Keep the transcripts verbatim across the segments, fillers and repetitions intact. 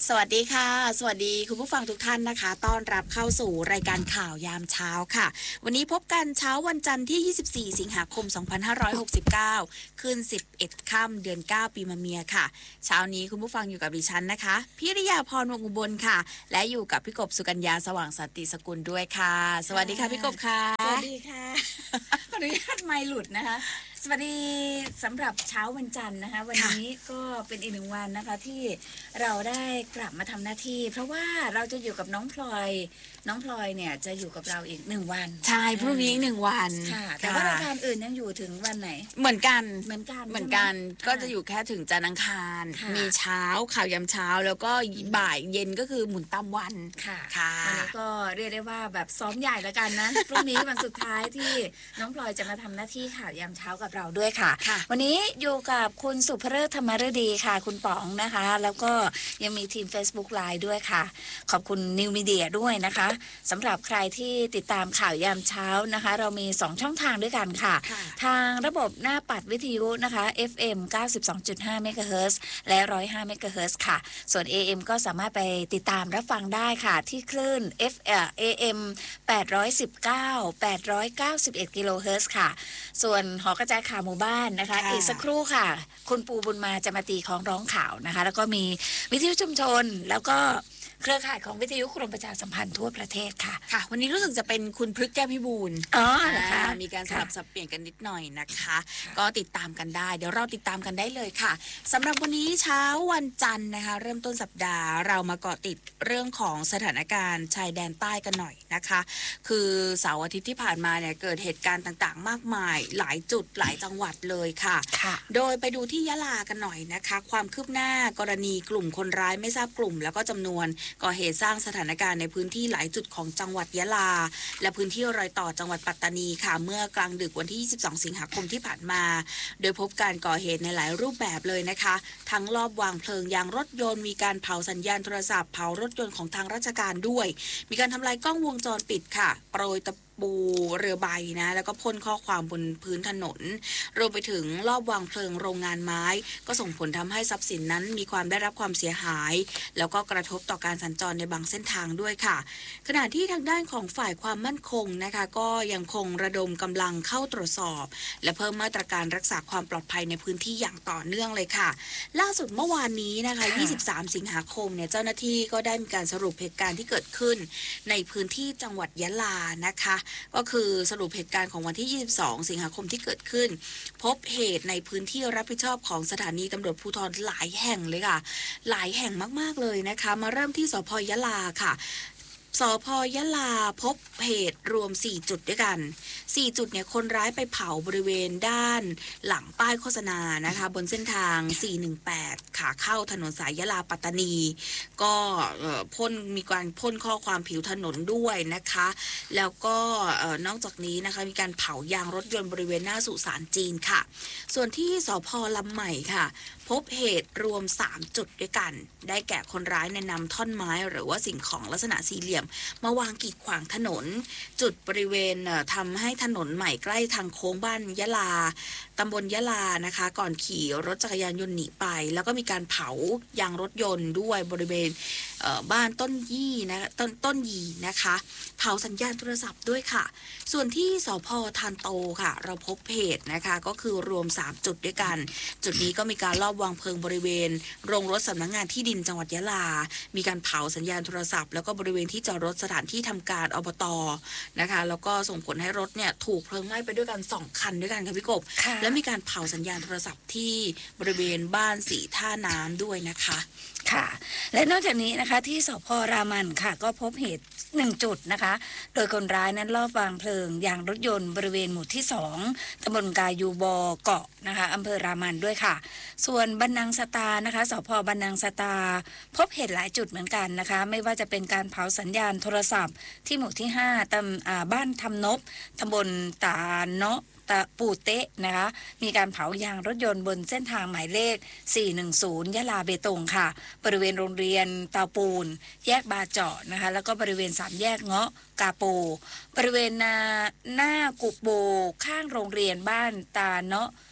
สวัสดีค่ะสวัสดีคุณผู้ฟังทุกท่านนะคะต้อนรับเข้าสู่รายการข่าวยามเช้าค่ะวันนี้พบกันเช้าวันจันทร์ที่ยี่สิบสี่สิงหาคมสองพันห้าร้อยหกสิบเก้าคืนสิบเอ็ดค่ำเดือนเก้าปีมะเมียค่ะเช้านี้คุณผู้ฟังอยู่กับดิฉันนะคะพิริยาพรวงอุบลค่ะและอยู่กับพี่กบสุกัญญาสว่างสันติสกุลด้วยค่ะสวัสดีค่ะพี่กบค่ะสวัสดีค่ะขออนุญาตไมค์หลุดนะคะสวัสดีสำหรับเช้าวันจันทร์นะคะวันนี้ก็เป็นอีกหนึ่งวันนะคะที่เราได้กลับมาทำหน้าที่เพราะว่าเราจะอยู่กับน้องพลอยน้องพลอยเนี่ยจะอยู่กับเราอีกหนึ่งวันใช่พรุ่งนี้หนึ่งวันค่ะแต่ว่ารายการอื่นยังอยู่ถึงวันไหนเหมือนกันเหมือนกันเหมือนกันก็จะอยู่แค่ถึงจันทร์อังคารมีเช้าข่าวยามเช้าแล้วก็บ่ายเย็นก็คือหมุนตามวันค่ะวันนี้ก็เรียกได้ว่าแบบซ้อมใหญ่แล้วกันนะพรุ่งนี้วันสุดท้ายที่น้องพลอยจะมาทำหน้าที่ข่าวยามเช้ากับเราด้วยค่ะวันนี้อยู่กับคุณสุภเริศธรรมฤดีค่ะคุณป๋องนะคะแล้วก็ยังมีทีม Facebook Live ด้วยค่ะขอบคุณนิวมีเดียด้วยนะคะสำหรับใครที่ติดตามข่าวยามเช้านะคะเรามีสองช่องทางด้วยกันค่ะทางระบบหน้าปัดวิทยุนะคะ เอฟ เอ็ม เก้าสิบสองจุดห้า เมกะเฮิรตซ์และหนึ่งร้อยห้าเมกะเฮิรตซ์ค่ะส่วน เอ เอ็ม ก็สามารถไปติดตามรับฟังได้ค่ะที่คลื่น F เอ่อ เอ เอ็ม แปดร้อยสิบเก้า แปดร้อยเก้าสิบเอ็ดกิโลเฮิรตซ์ค่ะส่วนหอกระจายข่าวหมู่บ้านนะคะอีกสักครู่ค่ะคุณปูบุญมาจะมาตีของร้องข่าวนะคะแล้วก็มีวิทยุชุมชนแล้วก็เครือข่ายของวิทยุกรมประชาสัมพันธ์ทั่วประเทศค่ะค่ะวันนี้รู้สึกจะเป็นคุณพฤกษ์แก้วพิบูลอ๋อนะคะมีการสลับสับเปลี่ยนกันนิดหน่อยนะคะก็ติดตามกันได้เดี๋ยวเราติดตามกันได้เลยค่ะสำหรับวันนี้เช้าวันจันทร์นะคะเริ่มต้นสัปดาห์เรามาเกาะติดเรื่องของสถานการณ์ชายแดนใต้กันหน่อยนะคะคือเสาร์อาทิตย์ที่ผ่านมาเนี่ยเกิดเหตุการณ์ต่างๆมากมายหลายจุดหลายจังหวัดเลยค่ะโดยไปดูที่ยะลากันหน่อยนะคะความคืบหน้ากรณีกลุ่มคนร้ายไม่ทราบกลุ่มแล้วก็จำนวนก่อเหตุสร้างสถานการณ์ในพื้นที่หลายจุดของจังหวัดยะลาและพื้นที่รอยต่อจังหวัดปัตตานีค่ะเมื่อกลางดึกวันที่ยี่สิบสองสิงหาคมที่ผ่านมาโดยพบการก่อเหตุในหลายรูปแบบเลยนะคะทั้งลอบวางเพลิงยางรถยนต์มีการเผาสัญญาณโทรศัพท์เผารถยนต์ของทางราชการด้วยมีการทำลายกล้องวงจรปิดค่ะโปรยตะปูเรือใบนะแล้วก็พ่นข้อความบนพื้นถนนรวมไปถึงลอบวางเพลิงโรงงานไม้ก็ส่งผลทำให้ทรัพย์สินนั้นมีความได้รับความเสียหายแล้วก็กระทบต่อการสัญจรในบางเส้นทางด้วยค่ะขณะที่ทางด้านของฝ่ายความมั่นคงนะคะก็ยังคงระดมกำลังเข้าตรวจสอบและเพิ่มมาตรการรักษาความปลอดภัยในพื้นที่อย่างต่อเนื่องเลยค่ะล่าสุดเมื่อวานนี้นะคะยี่สิบสามสิงหาคมเนี่ยเจ้าหน้าที่ก็ได้มีการสรุปเหตุการณ์ที่เกิดขึ้นในพื้นที่จังหวัดยะลานะคะก็คือสรุปเหตุการณ์ของวันที่ยี่สิบสองสิงหาคมที่เกิดขึ้นพบเหตุในพื้นที่รับผิดชอบของสถานีตำรวจภูธรหลายแห่งเลยค่ะหลายแห่งมากๆเลยนะคะมาเริ่มที่สภ.ยะลาค่ะสภ.ยะลาพบเหตุรวมสี่จุดด้วยกันสี่จุดเนี่ยคนร้ายไปเผาบริเวณด้านหลังป้ายโฆษณานะคะบนเส้นทางสี่หนึ่งแปดขาเข้าถนนสายยะลาปัตตานีก็พ่นมีการพ่นข้อความผิวถนนด้วยนะคะแล้วก็นอกจากนี้นะคะมีการเผายางรถยนต์บริเวณหน้าสุสานจีนค่ะส่วนที่สภ.ลำใหม่ค่ะพบเหตุรวมสามจุดด้วยกันได้แก่คนร้ายแนะนำท่อนไม้หรือว่าสิ่งของลักษณะสี่เหลี่ยมมาวางกีดขวางถนนจุดบริเวณทำให้ถนนใหม่ใกล้ทางโค้งบ้านยะลาตำบลยะลานะคะก่อนขี่รถจักรยานยนต์หนีไปแล้วก็มีการเผายางรถยนต์ด้วยบริเวณบ้านต้นยี่นะต้นต้นยีนะคะเผาสัญญาณโทรศัพท์ด้วยค่ะส่วนที่สภ.ทานโตค่ะเราพบเหตุนะคะก็คือรวมสามจุดด้วยกันจุดนี้ก็มีการลอบวางเพลิงบริเวณโรงรถสำนักงานที่ดินจังหวัดยะลามีการเผาสัญญาณโทรศัพท์แล้วก็บริเวณที่จอดรถสถานที่ทำการอบต.นะคะแล้วก็ส่งผลให้รถเนี่ยถูกเพลิงไหม้ไปด้วยกันสองคันด้วยกันค่ะพี่กบและมีการเผาสัญญาณโทรศัพท์ที่บริเวณบ้านสีท่าน้ำด้วยนะคะค่ะและนอกจากนี้นะคะที่สภ.รามันค่ะก็พบเหตุหนึ่งจุดนะคะโดยคนร้ายนั้นลอบวางเพลิงยางรถยนต์บริเวณหมู่ที่สองตำบลกายูบอเกาะนะคะอำเภอรามันด้วยค่ะส่วนบันนังสตานะคะสภ.บันนังสตาพบเหตุหลายจุดเหมือนกันนะคะไม่ว่าจะเป็นการเผาสัญญาณโทรศัพท์ที่หมู่ที่ห้าตำบ้านทำนบตำบลตาเนาะตะปูเตะนะคะมีการเผายางรถยนต์บนเส้นทางหมายเลขสี่หนึ่งศูนย์ยะลาเบตงค่ะบริเวณโรงเรียนเตาปูนแยกบาเจาะนะคะแล้วก็บริเวณสามแยกเงาะกาโปบริเวณนาหน้ากุโบข้างโรงเรียนบ้านตาเนาะ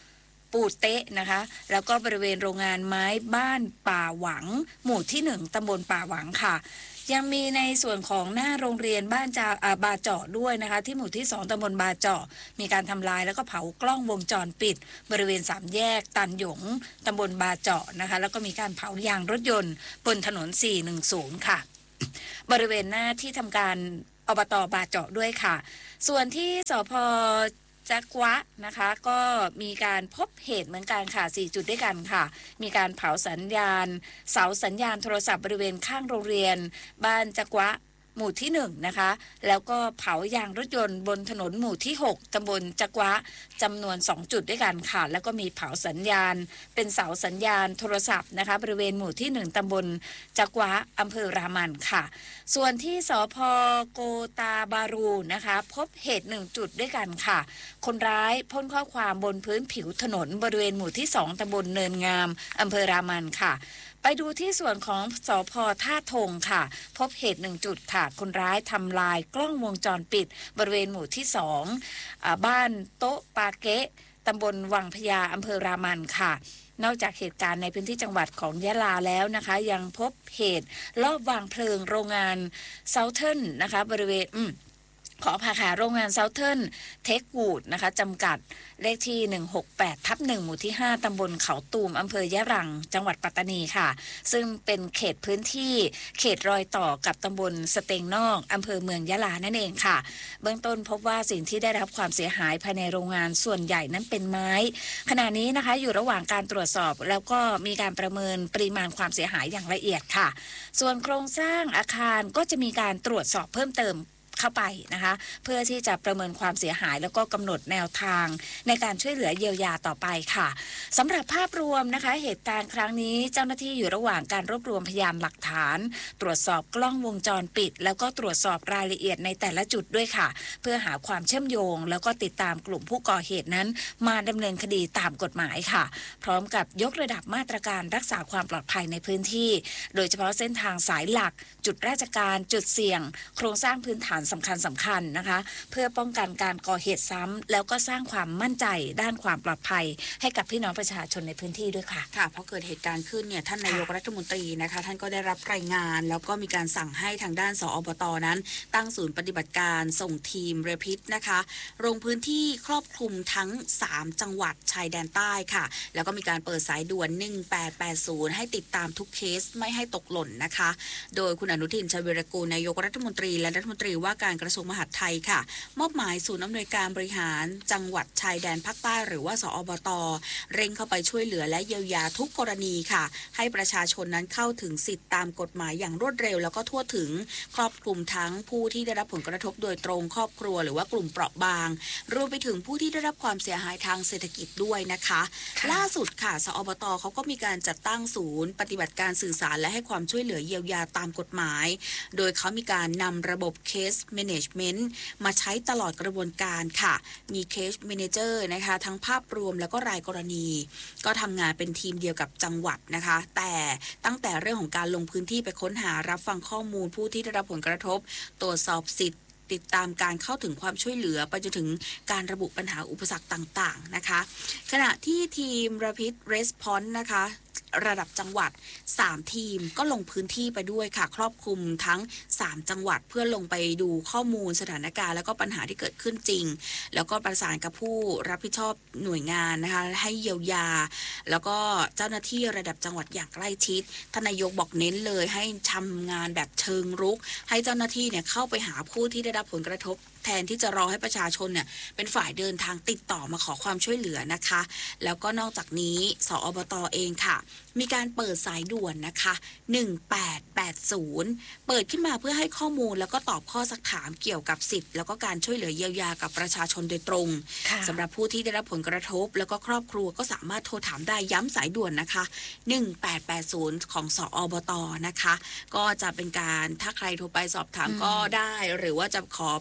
ปูเตะนะคะแล้วก็บริเวณโรงงานไม้บ้านป่าหวังหมู่ที่หนึ่งตำบลป่าหวังค่ะยังมีในส่วนของหน้าโรงเรียนบ้านจาบาเจาะด้วยนะคะที่หมู่ที่สองตำบลบาเจาะมีการทำลายแล้วก็เผากล้องวงจรปิดบริเวณสามแยกตันหยงตำบลบาเจาะนะคะแล้วก็มีการเผายางรถยนต์บนถนนสี่หนึ่งศูนย์ค่ะบริเวณหน้าที่ทำการอบตบาเจาะด้วยค่ะส่วนที่สภ.จักวะนะคะก็มีการพบเหตุเหมือนกันค่ะสี่จุดด้วยกันค่ะมีการเผาสัญญาณเสาสัญญาณโทรศัพท์บริเวณข้างโรงเรียนบ้านจักวะหมู่ที่หนึ่งนะคะแล้วก็เผายางรถยนต์บนถนนหมู่ที่หกตำบลจักวะจำนวนสองจุดด้วยกันค่ะแล้วก็มีเผาสัญญาณเป็นเสาสัญญาณโทรศัพท์นะคะบริเวณหมู่ที่หนึ่งตำบลจักวะอำเภอรามันค่ะส่วนที่สภ.โกตาบารูนะคะพบเหตุหนึ่งจุดด้วยกันค่ะคนร้ายพ่นข้อความบนพื้นผิวถนนบริเวณหมู่ที่สองตำบลเนินงามอำเภอรามันค่ะไปดูที่ส่วนของสภ.ท่าทงค่ะพบเหตุหนึ่งจุดค่ะคนร้ายทำลายกล้องวงจรปิดบริเวณหมู่ที่สองอ่าบ้านโต๊ะปาเกะตำบลวังพญาอำเภอรามันค่ะนอกจากเหตุการณ์ในพื้นที่จังหวัดของยะลาแล้วนะคะยังพบเหตุลอบวางเพลิงโรงงานเซาเทิร์นนะคะบริเวณขอพาค่ะโรงงานเซาเทิร์นเทควูดนะคะจำกัดเลขที่หนึ่งหกแปดทับหนึ่งหมู่ที่ห้าตำบลเขาตูมอำเภอยะรังจังหวัดปัตตานีค่ะซึ่งเป็นเขตพื้นที่เขตรอยต่อกับตำบลสเตงนอกอำเภอเมืองยะลานั่นเองค่ะเบื้องต้นพบว่าสิ่งที่ได้รับความเสียหายภายในโรงงานส่วนใหญ่นั้นเป็นไม้ขณะนี้นะคะอยู่ระหว่างการตรวจสอบแล้วก็มีการประเมินปริมาณความเสียหายอย่างละเอียดค่ะส่วนโครงสร้างอาคารก็จะมีการตรวจสอบเพิ่มเติมเข้าไปนะคะเพื่อที่จะประเมินความเสียหายแล้วก็กำหนดแนวทางในการช่วยเหลือเยียวยาต่อไปค่ะสำหรับภาพรวมนะคะเหตุการณ์ครั้งนี้เจ้าหน้าที่อยู่ระหว่างการรวบรวมพยานหลักฐานตรวจสอบกล้องวงจรปิดแล้วก็ตรวจสอบรายละเอียดในแต่ละจุดด้วยค่ะเพื่อหาความเชื่อมโยงแล้วก็ติดตามกลุ่มผู้ก่อเหตุนั้นมาดำเนินคดีตามกฎหมายค่ะพร้อมกับยกระดับมาตรการรักษาความปลอดภัยในพื้นที่โดยเฉพาะเส้นทางสายหลักจุดราชการจุดเสี่ยงโครงสร้างพื้นฐานสำคัญสำคัญนะคะเพื่อป้องกันการก่อเหตุซ้ำแล้วก็สร้างความมั่นใจด้านความปลอดภัยให้กับพี่น้องประชาชนในพื้นที่ด้วยค่ะค่ะพอเกิดเหตุการณ์ขึ้นเนี่ยท่านนายกรัฐมนตรีนะคะท่านก็ได้รับรายงานแล้วก็มีการสั่งให้ทางด้านสอบต.นั้นตั้งศูนย์ปฏิบัติการส่งทีมเรพิดนะคะลงพื้นที่ครอบคลุมทั้งสามจังหวัดชายแดนใต้ค่ะแล้วก็มีการเปิดสายด่วนหนึ่งแปดแปดศูนย์ให้ติดตามทุกเคสไม่ให้ตกหล่นนะคะโดยคุณอนุทินชาญวีรกูลนายกรัฐมนตรีและรัฐมนตรีว่าการกระทรวงมหาดไทยค่ะมอบหมายศูนย์อำนวยการบริหารจังหวัดชายแดนภาคใต้หรือว่าสอบต.เร่งเข้าไปช่วยเหลือและเยียวยาทุกกรณีค่ะให้ประชาชนนั้นเข้าถึงสิทธิตามกฎหมายอย่างรวดเร็วแล้วก็ทั่วถึงครอบคลุมทั้งผู้ที่ได้รับผลกระทบโดยตรงครอบครัวหรือว่ากลุ่มเปราะบางรวมไปถึงผู้ที่ได้รับความเสียหายทางเศรษฐกิจด้วยนะคะล่าสุดค่ะสอบต.เขาก็มีการจัดตั้งศูนย์ปฏิบัติการสื่อสารและให้ความช่วยเหลือเยียวยาตามกฎหมายโดยเขามีการนำระบบ Case Management มาใช้ตลอดกระบวนการค่ะมี Case Manager นะคะทั้งภาพรวมแล้วก็รายกรณีก็ทำงานเป็นทีมเดียวกับจังหวัดนะคะแต่ตั้งแต่เรื่องของการลงพื้นที่ไปค้นหารับฟังข้อมูลผู้ที่ได้รับผลกระทบตรวจสอบสิทธิ์ติดตามการเข้าถึงความช่วยเหลือไปจนถึงการระบุปัญหาอุปสรรคต่างๆนะคะขณะที่ทีม Rapid Response นะคะระดับจังหวัดสามทีมก็ลงพื้นที่ไปด้วยค่ะครอบคลุมทั้งสามจังหวัดเพื่อลงไปดูข้อมูลสถานการณ์แล้วก็ปัญหาที่เกิดขึ้นจริงแล้วก็ประสานกับผู้รับผิดชอบหน่วยงานนะคะให้เยียวยาแล้วก็เจ้าหน้าที่ระดับจังหวัดอย่างใกล้ชิดท่านนายกบอกเน้นเลยให้ทำงานแบบเชิงรุกให้เจ้าหน้าที่เนี่ยเข้าไปหาผู้ที่ได้รับผลกระทบแทนที่จะรอให้ประชาชนเนี่ยเป็นฝ่ายเดินทางติดต่อมาขอความช่วยเหลือนะคะแล้วก็นอกจากนี้สอบต.เองค่ะมีการเปิดสายด่วนนะคะหนึ่งแปดแปดศูนย์เปิดขึ้นมาเพื่อให้ข้อมูลแล้วก็ตอบข้อซักถามเกี่ยวกับสิทธิ์แล้วก็การช่วยเหลือเยียวยากับประชาชนโดยตรงสำหรับผู้ที่ได้รับผลกระทบแล้วก็ครอบครัวก็สามารถโทรถามได้ย้ำสายด่วนนะคะหนึ่งแปดแปดศูนย์ของสอบต.นะคะก็จะเป็นการถ้าใครโทรไปสอบถามก็ได้หรือว่าจะขอประสานการ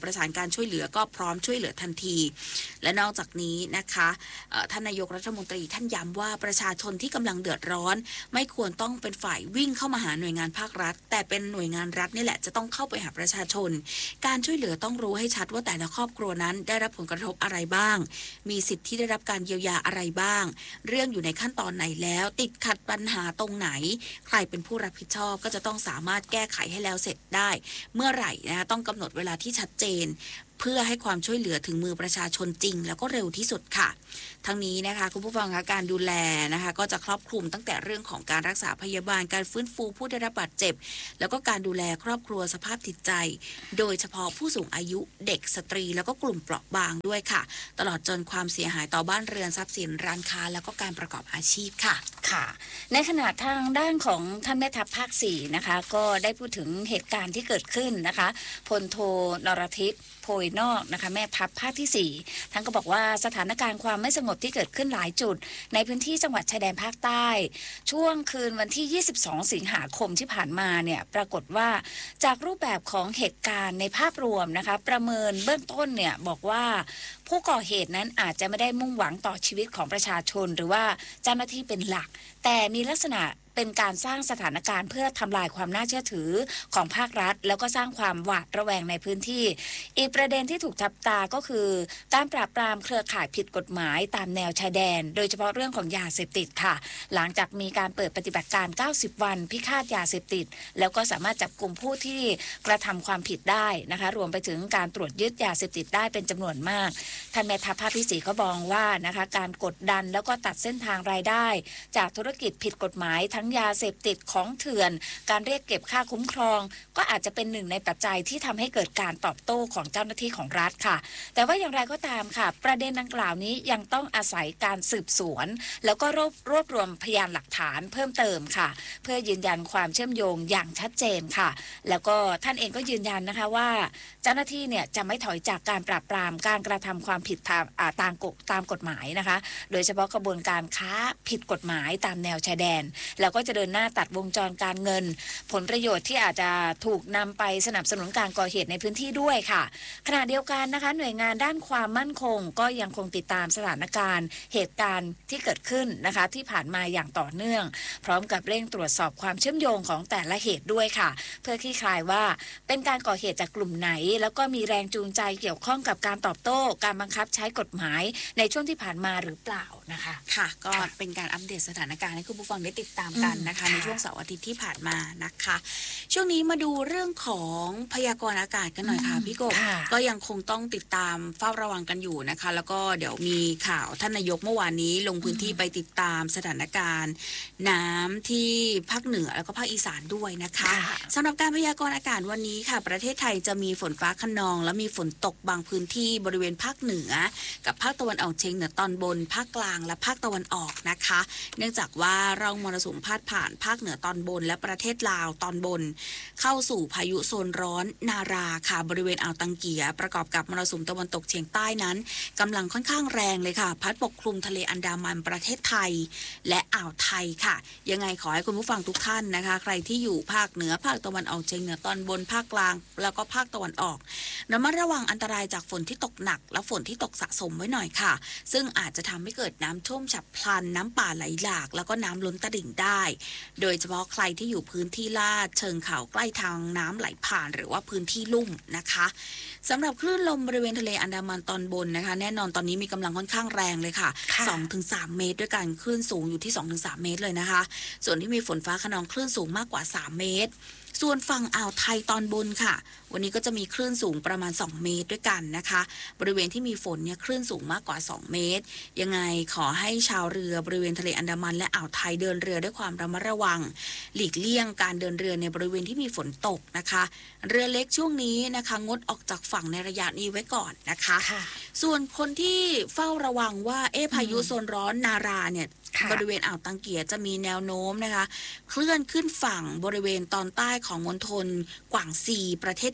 การช่วยเหลือก็พร้อมช่วยเหลือทันทีและนอกจากนี้นะคะท่านนายกรัฐมนตรีท่านย้ำว่าประชาชนที่กำลังเดือดร้อนไม่ควรต้องเป็นฝ่ายวิ่งเข้ามาหาหน่วยงานภาครัฐแต่เป็นหน่วยงานรัฐนี่แหละจะต้องเข้าไปหาประชาชนการช่วยเหลือต้องรู้ให้ชัดว่าแต่ละครอบครัวนั้นได้รับผลกระทบอะไรบ้างมีสิทธิ์ที่ได้รับการเยียวยาอะไรบ้างเรื่องอยู่ในขั้นตอนไหนแล้วติดขัดปัญหาตรงไหนใครเป็นผู้รับผิดชอบก็จะต้องสามารถแก้ไขให้แล้วเสร็จได้เมื่อไหร่นะต้องกำหนดเวลาที่ชัดเจนเพื่อให้ความช่วยเหลือถึงมือประชาชนจริงแล้วก็เร็วที่สุดค่ะทั้งนี้นะคะคุณผู้ฟังคะการดูแลนะคะก็จะครอบคลุมตั้งแต่เรื่องของการรักษาพยาบาลการฟื้นฟูผู้ได้รับบาดเจ็บแล้วก็การดูแลครอบครัวสภาพจิตใจโดยเฉพาะผู้สูงอายุเด็กสตรีแล้วก็กลุ่มเปราะบางด้วยค่ะตลอดจนความเสียหายต่อบ้านเรือนทรัพย์สินร้านค้าแล้วก็การประกอบอาชีพค่ะค่ะในขณะทางด้านของท่านแม่ทัพภาคสี่นะคะก็ได้พูดถึงเหตุการณ์ที่เกิดขึ้นนะคะพลโทนรทิพย์โพยนอกนะคะแม่ทัพภาคที่สี่ท่านก็บอกว่าสถานการณ์ความไม่สงบที่เกิดขึ้นหลายจุดในพื้นที่จังหวัดชายแดนภาคใต้ช่วงคืนวันที่ยี่สิบสองสิงหาคมที่ผ่านมาเนี่ยปรากฏว่าจากรูปแบบของเหตุการณ์ในภาพรวมนะคะประเมินเบื้องต้นเนี่ยบอกว่าผู้ก่อเหตุนั้นอาจจะไม่ได้มุ่งหวังต่อชีวิตของประชาชนหรือว่าเจ้าหน้าที่เป็นหลักแต่มีลักษณะเป็นการสร้างสถานการณ์เพื่อทำลายความน่าเชื่อถือของภาครัฐแล้วก็สร้างความหวาดระแวงในพื้นที่อีกประเด็นที่ถูกจับตาก็คือการปราบปรามเครือข่ายผิดกฎหมายตามแนวชายแดนโดยเฉพาะเรื่องของยาเสพติดค่ะหลังจากมีการเปิดปฏิบัติการเก้าสิบวันพิฆาตยาเสพติดแล้วก็สามารถจับกลุ่มผู้ที่กระทำความผิดได้นะคะรวมไปถึงการตรวจยึดยาเสพติดได้เป็นจำนวนมากท่านแม่ทัพภาคที่สี่ก็มองว่านะคะการกดดันแล้วก็ตัดเส้นทางรายได้จากธุรกิจผิดกฎหมายทั้งยาเสพติดของเถื่อนการเรียกเก็บค่าคุ้มครองก็อาจจะเป็นหนึ่งในปัจจัยที่ทำให้เกิดการตอบโต้ของเจ้าหน้าที่ของรัฐค่ะแต่ว่าอย่างไรก็ตามค่ะประเด็นดังกล่าวนี้ยังต้องอาศัยการสืบสวนแล้วก็รวบรวบรวมพยานหลักฐานเพิ่มเติมค่ะเพื่อยืนยันความเชื่อมโยงอย่างชัดเจนค่ะแล้วก็ท่านเองก็ยืนยันนะคะว่าเจ้าหน้าที่เนี่ยจะไม่ถอยจากการปราบปรามการกระทำความผิดตามตามกฎตามกฎหมายนะคะโดยเฉพาะกระบวนการค้าผิดกฎหมายตามแนวชายแดนแล้วก็จะเดินหน้าตัดวงจรการเงินผลประโยชน์ที่อาจจะถูกนำไปสนับสนุนการก่อเหตุในพื้นที่ด้วยค่ะขณะเดียวกันนะคะหน่วยงานด้านความมั่นคงก็ยังคงติดตามสถานการณ์เหตุการณ์ที่เกิดขึ้นนะคะที่ผ่านมาอย่างต่อเนื่องพร้อมกับเร่งตรวจสอบความเชื่อมโยงของแต่ละเหตุด้วยค่ะเพื่อคลี่คลายว่าเป็นการก่อเหตุจากกลุ่มไหนแล้วก็มีแรงจูงใจเกี่ยวข้องกับการตอบโต้การบังคับใช้กฎหมายในช่วงที่ผ่านมาหรือเปล่านะคะค่ะก็เป็นการอัปเดตสถานการณ์ให้คุณผู้ฟังได้ติดตามกันนะคะในช่วงเสาร์อาทิตย์ที่ผ่านมานะคะช่วงนี้มาดูเรื่องของพยากรณ์อากาศกันหน่อยค่ะพี่กบก็ยังคงต้องติดตามเฝ้าระวังกันอยู่นะคะแล้วก็เดี๋ยวมีข่าวท่านนายกเมื่อวานนี้ลงพื้นที่ไปติดตามสถานการณ์น้ำที่ภาคเหนือแล้วก็ภาคอีสานด้วยนะคะสำหรับการพยากรณ์อากาศวันนี้ค่ะประเทศไทยจะมีฝนฟ้าคะนองและมีฝนตกบางพื้นที่บริเวณภาคเหนือกับภาคตะวันออกเฉียงเหนือตอนบนภาคกลางและภาคตะวันออกนะคะเนื่องจากว่าร่องมรสุมพาดผ่านภาคเหนือตอนบนและประเทศลาวตอนบนเข้าสู่พายุโซนร้อนนาราค่ะบริเวณอ่าวตังเกียประกอบกับมรสุมตะวันตกเฉียงใต้นั้นกำลังค่อนข้างแรงเลยค่ะพัดปกคลุมทะเลอันดามันประเทศไทยและอ่าวไทยค่ะยังไงขอให้คุณผู้ฟังทุกท่านนะคะใครที่อยู่ภาคเหนือภาคตะวันออกเฉียงเหนือตอนบนภาคกลางแล้วก็ภาคตะวันออกระมัดระวังอันตรายจากฝนที่ตกหนักและฝนที่ตกสะสมไว้หน่อยค่ะซึ่งอาจจะทำให้เกิดน้ำท่วมฉับพลันน้ำป่าไหลหลากแล้วก็น้ำล้นตลิ่งได้โดยเฉพาะใครที่อยู่พื้นที่ลาดเชิงเขาใกล้ทางน้ำไหลผ่านหรือว่าพื้นที่ลุ่มนะคะสำหรับคลื่นลมบริเวณทะเลอันดามันตอนบนนะคะแน่นอนตอนนี้มีกำลังค่อนข้างแรงเลยค่ะ สองถึงสาม เมตรด้วยกันคลื่นสูงอยู่ที่ สองถึงสาม เมตรเลยนะคะส่วนที่มีฝนฟ้าคะนองคลื่นสูงมากกว่าสามเมตรส่วนฝั่งอ่าวไทยตอนบนค่ะวันนี้ก็จะมีคลื่นสูงประมาณสองเมตรด้วยกันนะคะบริเวณที่มีฝนเนี่ยคลื่นสูงมากกว่าสองเมตรยังไงขอให้ชาวเรือบริเวณทะเลอันดามันและอ่าวไทยเดินเรือด้วยความระมัดระวังหลีกเลี่ยงการเดินเรือในบริเวณที่มีฝนตกนะคะเรือเล็กช่วงนี้นะคะงดออกจากฝั่งในระยะนี้ไว้ก่อนนะคะส่วนคนที่เฝ้าระวังว่าเอ๊ะพายุโซนร้อนนาราเนี่ยบริเวณอ่าวตังเกียจะมีแนวโน้มนะคะเคลื่อนขึ้นฝั่งบริเวณตอนใต้ของมณฑลกวางซีประเทศ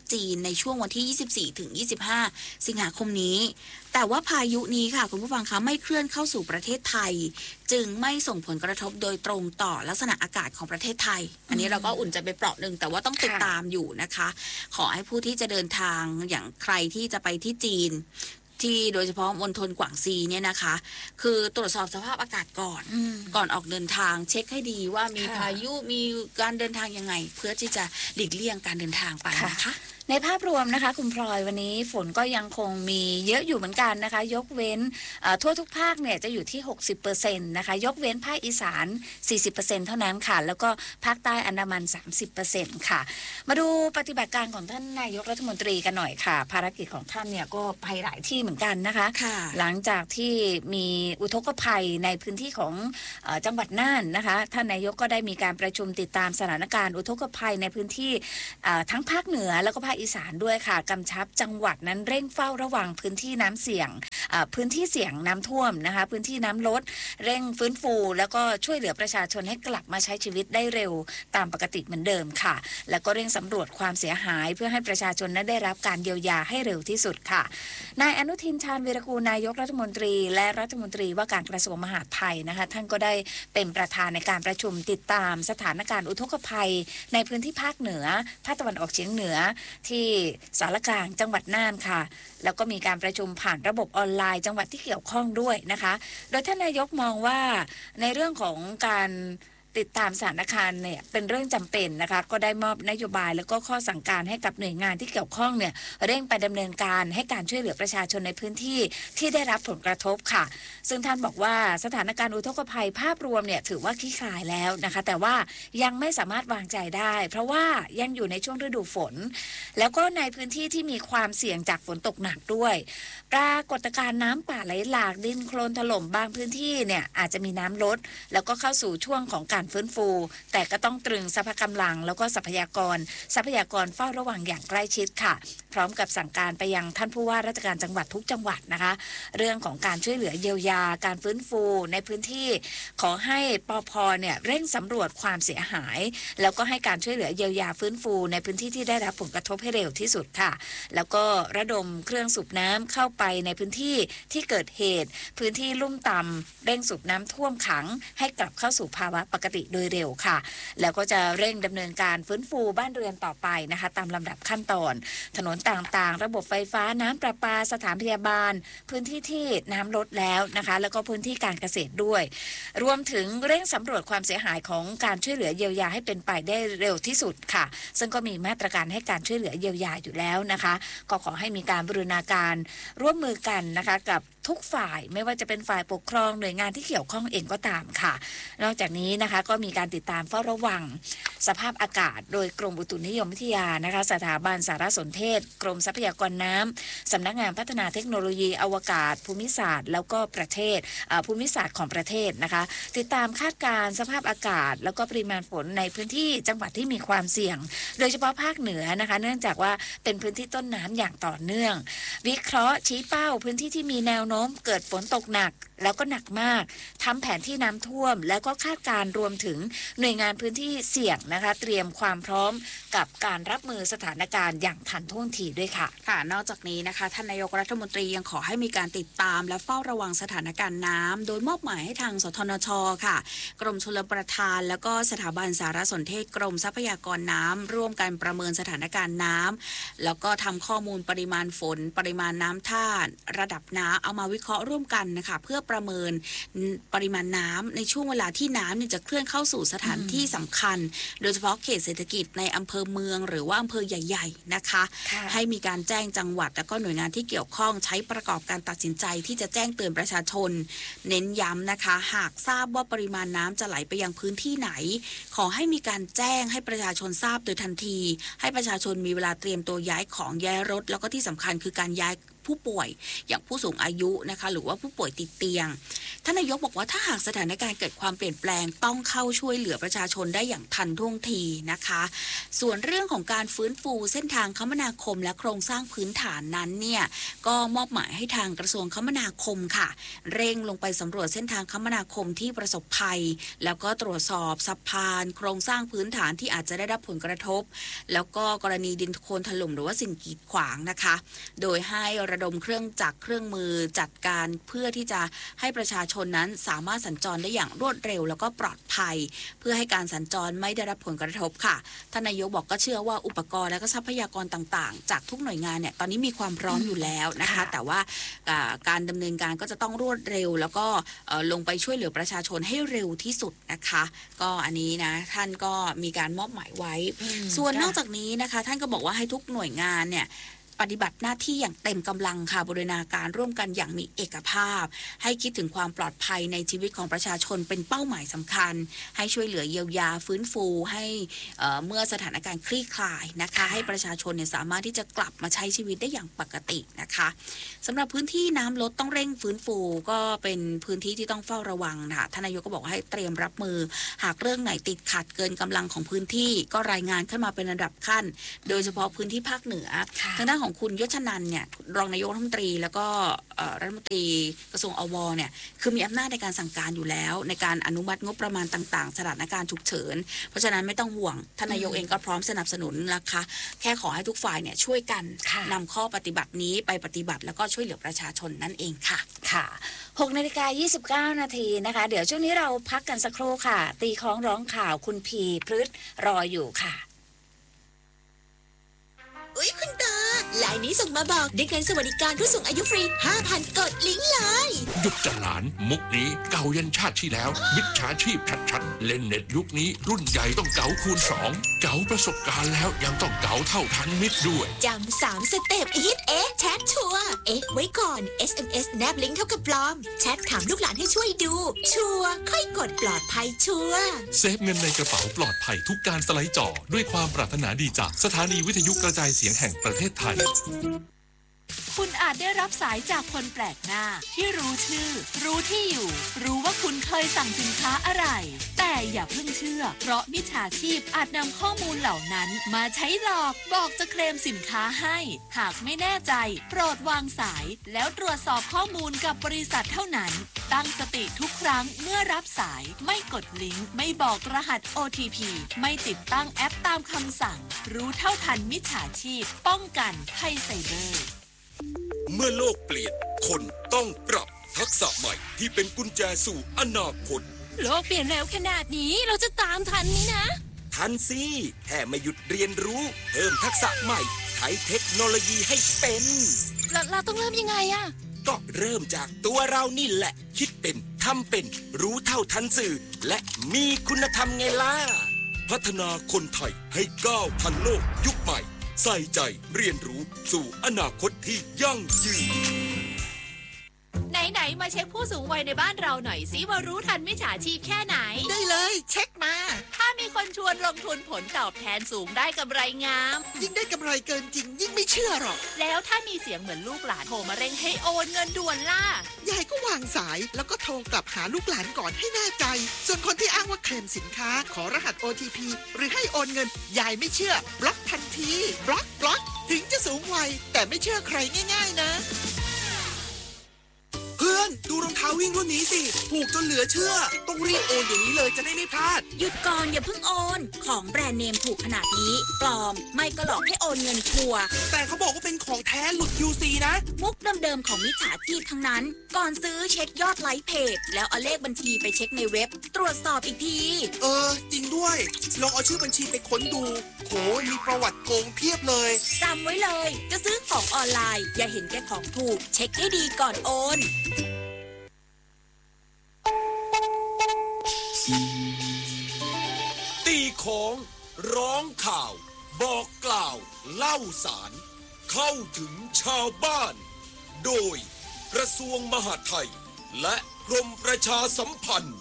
จีนในช่วงวันที่ยี่สิบสี่ถึงยี่สิบห้าสิงหาคมนี้แต่ว่าพายุนี้ค่ะคุณผู้ฟังคะไม่เคลื่อนเข้าสู่ประเทศไทยจึงไม่ส่งผลกระทบโดยตรงต่อลักษณะอากาศของประเทศไทยอันนี้เราก็อุ่นใจไปเปราะหนึ่งแต่ว่าต้องติดตามอยู่นะคะขอให้ผู้ที่จะเดินทางอย่างใครที่จะไปที่จีนที่โดยเฉพาะมณฑลกวางซีเนี่ยนะคะคือตรวจสอบสภาพอากาศก่อนก่อนออกเดินทางเช็คให้ดีว่ามีพายุมีการเดินทางยังไงเพื่อที่จะหลีกเลี่ยงการเดินทางไปนะคะในภาพรวมนะคะคุณพลอยวันนี้ฝนก็ยังคงมีเยอะอยู่เหมือนกันนะคะยกเว้นทั่วทุกภาคเนี่ยจะอยู่ที่ หกสิบเปอร์เซ็นต์ นะคะยกเว้นภาคอีสาน สี่สิบเปอร์เซ็นต์ เท่านั้นค่ะแล้วก็ภาคใต้อันดามัน สามสิบเปอร์เซ็นต์ ค่ะมาดูปฏิบัติการของท่านนายกรัฐมนตรีกันหน่อยค่ะภารกิจของท่านเนี่ยก็ไปหลายที่เหมือนกันนะคะหลังจากที่มีอุทกภัยในพื้นที่ของเอ่อจังหวัดน่านนะคะท่านนายกก็ได้มีการประชุมติดตามสถานการณ์อุทกภัยในพื้นที่ทั้งภาคเหนือแล้วก็ภาคอีสานด้วยค่ะกำชับจังหวัดนั้นเร่งเฝ้าระวังพื้นที่น้ำเสี่ยงพื้นที่เสี่ยงน้ำท่วมนะคะพื้นที่น้ำลดเร่งฟื้นฟูแล้วก็ช่วยเหลือประชาชนให้กลับมาใช้ชีวิตได้เร็วตามปกติเหมือนเดิมค่ะแล้วก็เร่งสำรวจความเสียหายเพื่อให้ประชาชนนั้นได้รับการเยียวยาให้เร็วที่สุดค่ะนายอนุทินชาญวีรกูลนายกรัฐมนตรีและรัฐมนตรีว่าการกระทรวงมหาดไทยนะคะท่านก็ได้เป็นประธานในการประชุมติดตามสถานการณ์อุทกภัยในพื้นที่ภาคเหนือภาคตะวันออกเฉียงเหนือที่สารกลางจังหวัดน่านค่ะแล้วก็มีการประชุมผ่านระบบออนไลน์จังหวัดที่เกี่ยวข้องด้วยนะคะโดยท่านนายกมองว่าในเรื่องของการติดตามสถานการณ์เนี่ยเป็นเรื่องจำเป็นนะคะก็ได้มอบนโยบายแล้วก็ข้อสั่งการให้กับหน่วยงานที่เกี่ยวข้องเนี่ยเร่งไปดำเนินการให้การช่วยเหลือประชาชนในพื้นที่ที่ได้รับผลกระทบค่ะซึ่งท่านบอกว่าสถานการณ์อุทกภัยภาพรวมเนี่ยถือว่าคลี่คลายแล้วนะคะแต่ว่ายังไม่สามารถวางใจได้เพราะว่ายังอยู่ในช่วงฤดูฝนแล้วก็ในพื้นที่ที่มีความเสี่ยงจากฝนตกหนักด้วยปรากฏการณ์น้ำป่าไหลหลากดินโคลนถล่มบางพื้นที่เนี่ยอาจจะมีน้ำลดแล้วก็เข้าสู่ช่วงของการฟื้นฟูแต่ก็ต้องตรึงทรัพยากำลังแล้วก็ทรัพยากรทรัพยากรเฝ้าระวังอย่างใกล้ชิดค่ะพร้อมกับสั่งการไปยังท่านผู้ว่าราชการจังหวัดทุกจังหวัดนะคะเรื่องของการช่วยเหลือเยียวยาการฟื้นฟูในพื้นที่ขอให้ปภเนี่ยเร่งสำรวจความเสียหายแล้วก็ให้การช่วยเหลือเยียวยาฟื้นฟูในพื้นที่ที่ได้รับผลกระทบให้เร็วที่สุดค่ะแล้วก็ระดมเครื่องสูบน้ำเข้าไปในพื้นที่ที่เกิดเหตุพื้นที่ลุ่มต่ำเร่งสูบน้ำท่วมขังให้กลับเข้าสู่ภาวะปกติโดยเร็วค่ะแล้วก็จะเร่งดำเนินการฟื้นฟูบ้านเรือนต่อไปนะคะตามลำดับขั้นตอนถนนต่างๆระบบไฟฟ้าน้ำประปาสถานพยาบาลพื้นที่ที่น้ำลดแล้วนะคะแล้วก็พื้นที่การเกษตรด้วยรวมถึงเร่งสำรวจความเสียหายของการช่วยเหลือเยียวยาให้เป็นไปได้เร็วที่สุดค่ะซึ่งก็มีมาตรการให้การช่วยเหลือเยียวยาอยู่แล้วนะคะก็ขอให้มีการบูรณาการร่วมมือกันนะคะกับทุกฝ่ายไม่ว่าจะเป็นฝ่ายปกครองหน่วยงานที่เกี่ยวข้องเองก็ตามค่ะนอกจากนี้นะคะก็มีการติดตามเฝ้าระวังสภาพอากาศโดยกรมอุตุนิยมวิทยานะคะสถาบันสารสนเทศกรมทรัพยากรน้ำสำนักงานพัฒนาเทคโนโลยีอวกาศภูมิศาสตร์แล้วก็ประเทศภูมิศาสตร์ของประเทศนะคะติดตามคาดการณ์สภาพอากาศแล้วก็ปริมาณฝนในพื้นที่จังหวัดที่มีความเสี่ยงโดยเฉพาะภาคเหนือนะคะเนื่องจากว่าเป็นพื้นที่ต้นน้ำอย่างต่อเนื่องวิเคราะห์ชี้เป้าพื้นที่ที่มีแนวโน้มเกิดฝนตกหนักแล้วก็หนักมากทำแผนที่น้ำท่วมแล้วก็คาดการณ์รวมถึงหน่วยงานพื้นที่เสี่ยงนะคะเตรียมความพร้อมกับการรับมือสถานการณ์อย่างทันท่วงทีด้วยค่ะค่ะนอกจากนี้นะคะท่านนายกรัฐมนตรียังขอให้มีการติดตามและเฝ้าระวังสถานการณ์น้ำโดยมอบหมายให้ทางสทนช.ค่ะกรมชลประทานแล้วก็สถาบันสารสนเทศกรมทรัพยากรน้ำร่วมกันประเมินสถานการณ์น้ำแล้วก็ทำข้อมูลปริมาณฝนปริมาณน้ำท่าระดับน้ำเอามาวิเคราะห์ร่วมกันนะคะเพื่อประเมินปริมาณน้ำในช่วงเวลาที่น้ำเนี่ยจะเคลื่อนเข้าสู่สถานที่สำคัญโดยเฉพาะเขตเศรษฐกิจในอำเภอเมืองหรือว่าอำเภอใหญ่ๆนะคะให้มีการแจ้งจังหวัดและก็หน่วยงานที่เกี่ยวข้องใช้ประกอบการตัดสินใจที่จะแจ้งเตือนประชาชนเน้นย้ำนะคะหากทราบว่าปริมาณน้ำจะไหลไปยังพื้นที่ไหนขอให้มีการแจ้งให้ประชาชนทราบโดยทันทีให้ประชาชนมีเวลาเตรียมตัวย้ายของย้ายรถแล้วก็ที่สำคัญคือการย้ายผู้ป่วยอย่างผู้สูงอายุนะคะหรือว่าผู้ป่วยติดเตียงท่านนายกบอกว่าถ้าหากสถานการณ์เกิดความเปลี่ยนแปลงต้องเข้าช่วยเหลือประชาชนได้อย่างทันท่วงทีนะคะส่วนเรื่องของการฟื้นฟูเส้นทางคมนาคมและโครงสร้างพื้นฐานนั้นเนี่ยก็มอบหมายให้ทางกระทรวงคมนาคมค่ะเร่งลงไปสำรวจเส้นทางคมนาคมที่ประสบภัยแล้วก็ตรวจสอบสะพานโครงสร้างพื้นฐานที่อาจจะได้รับผลกระทบแล้วก็กรณีดินโคลนถล่มหรือว่าสิ่งกีดขวางนะคะโดยให้ระดมเครื่องจักรเครื่องมือจัดการเพื่อที่จะให้ประชาชนนั้นสามารถสัญจรได้อย่างรวดเร็วแล้วก็ปลอดภัยเพื่อให้การสัญจรไม่ได้รับผลกระทบค่ะท่านนายกบอกก็เชื่อว่าอุปกรณ์และก็ทรัพยากรต่างๆจากทุกหน่วยงานเนี่ยตอนนี้มีความพร้อมอยู่แล้วนะคะแต่ว่าการดำเนินการก็จะต้องรวดเร็วแล้วก็ลงไปช่วยเหลือประชาชนให้เร็วที่สุดนะคะก็อันนี้นะท่านก็มีการมอบหมายไว้ส่วนนอกจากนี้นะคะท่านก็บอกว่าให้ทุกหน่วยงานเนี่ยปฏิบัติหน้าที่อย่างเต็มกำลังค่ะบูรณาการร่วมกันอย่างมีเอกภาพให้คิดถึงความปลอดภัยในชีวิตของประชาชนเป็นเป้าหมายสำคัญให้ช่วยเหลือเยียวยาฟื้นฟูให้เอ่อเมื่อสถานการณ์คลี่คลายนะคะให้ประชาชนเนี่ยสามารถที่จะกลับมาใช้ชีวิตได้อย่างปกตินะคะสำหรับพื้นที่น้ำลดต้องเร่งฟื้นฟูก็เป็นพื้นที่ที่ต้องเฝ้าระวังค่ะท่านนายกก็บอกว่าให้เตรียมรับมือหากเรื่องไหนติดขัดเกินกำลังของพื้นที่ก็รายงานขึ้นมาเป็นระดับขั้นโดยเฉพาะพื้นที่ภาคเหนือทางด้านของคุณยศนันท์เนี่ยรองนายกรัฐมนตรีแล้วก็รัฐมนตรีกระทรวงอวเนี่ยคือมีอำนาจในการสั่งการอยู่แล้วในการอนุมัติงบประมาณต่างๆสถานการณ์ฉุกเฉินเพราะฉะนั้นไม่ต้องห่วงท่านนายกเองก็พร้อมสนับสนุนนะคะแค่ขอให้ทุกฝ่ายเนี่ยช่วยกันนำข้อปฏิบัตินี้ไปปฏิบัติแล้วก็ช่วยเหลือประชาชนนั่นเองค่ะค่ะหกนาฬิกายี่สิบเก้านาทีนะคะเดี๋ยวช่วงนี้เราพักกันสักครู่ค่ะตีคล้องร้องข่าวคุณพีพฤษรออยู่ค่ะอุ๊ยคุณตาไลน์นี้ส่งมาบอกได้เงินสวัสดิการผู้สูงอายุฟรี ห้าพัน กดลิงก์เลยหยุดจะหลานมุกนี้เก่ายันชาติที่แล้วมิจฉาชีพชัดๆเล่นเน็ตยุคนี้รุ่นใหญ่ต้องเก๋าคูณสองเก๋าประสบการณ์แล้วยังต้องเก๋าเท่าทันมิตรด้วยจำสามสเต็ปฮิตเอ๊ะแชทชัวร์เอ๊ะไว้ก่อน เอส เอ็ม เอส แนบลิงก์เท่ากับปลอมแชทถามลูกหลานให้ช่วยดูชัวร์ค่อยกดปลอดภัยชัวร์เซฟเงินในกระเป๋าปลอดภัยทุกการสไลด์จ่อด้วยความปรารถนาดีจากสถานีวิทยุกระจายเสียงแห่งประเทศไทยคุณอาจได้รับสายจากคนแปลกหน้าที่รู้ชื่อรู้ที่อยู่รู้ว่าคุณเคยสั่งสินค้าอะไรแต่อย่าเพิ่งเชื่อเพราะมิจฉาชีพอาจนำข้อมูลเหล่านั้นมาใช้หลอกบอกจะเคลมสินค้าให้หากไม่แน่ใจโปรดวางสายแล้วตรวจสอบข้อมูลกับบริษัทเท่านั้นตั้งสติทุกครั้งเมื่อรับสายไม่กดลิงก์ไม่บอกรหัส โอ ที พี ไม่ติดตั้งแอปตามคำสั่งรู้เท่าทันมิจฉาชีพป้องกันภัยไซเบอร์เมื่อโลกเปลี่ยนคนต้องปรับทักษะใหม่ที่เป็นกุญแจสู่อนาคตโลกเปลี่ยนเร็วขนาดนี้เราจะตามทันนี้นะทันสิแค่ไม่หยุดเรียนรู้เพิ่มทักษะใหม่ใช้เทคโนโลยีให้เป็นเราเราต้องเริ่มยังไงอะก็เริ่มจากตัวเรานี่แหละคิดเป็นทำเป็นรู้เท่าทันสื่อและมีคุณธรรมไงล่ะพัฒนาคนไทยให้ก้าวทันโลกยุคใหม่ใส่ใจเรียนรู้สู่อนาคตที่ยั่งยืนไหนๆมาเช็คผู้สูงวัยในบ้านเราหน่อยสิว่ารู้ทันมิจฉาชีพแค่ไหนได้เลยเช็คมาถ้ามีคนชวนลงทุนผลตอบแทนสูงได้กำไรงามยิ่งได้กำไรเกินจริงยิ่งไม่เชื่อหรอกแล้วถ้ามีเสียงเหมือนลูกหลานโทรมาเร่งให้โอนเงินด่วนล่ะยายก็วางสายแล้วก็โทรกลับหาลูกหลานก่อนให้แน่ใจส่วนคนที่อ้างว่าเคลมสินค้าขอรหัส โอ ที พี หรือให้โอนเงินยายไม่เชื่อบล็อกทันทีบล็อกบล็อกถึงจะสูงวัยแต่ไม่เชื่อใครง่ายๆนะเพื่อนดูรองเท้าวิ่งรุ่นนี้สิถูกจนเหลือเชื่อต้องรีบโอนอย่างนี้เลยจะได้ไม่พลาดหยุดก่อนอย่าเพิ่งโอนของแบรนด์เนมถูกขนาดนี้ปลอมไม่ก็หลอกให้โอนเงินชัวร์แต่เขาบอกว่าเป็นของแท้หลุด คิว ซี นะมุกเดิมๆของมิจฉาชีพทั้งนั้นก่อนซื้อเช็คยอดไลค์เพจแล้วเอาเลขบัญชีไปเช็คในเว็บตรวจสอบอีกทีเออจริงด้วยลองเอาชื่อบัญชีไปค้นดูโหมีประวัติโกงเพียบเลยจำไว้เลยจะซื้อของออนไลน์อย่าเห็นแก่ของถูกเช็คให้ดีก่อนโอนตีของร้องข่าวบอกกล่าวเล่าสารเข้าถึงชาวบ้านโดยกระทรวงมหาดไทยและกรมประชาสัมพันธ์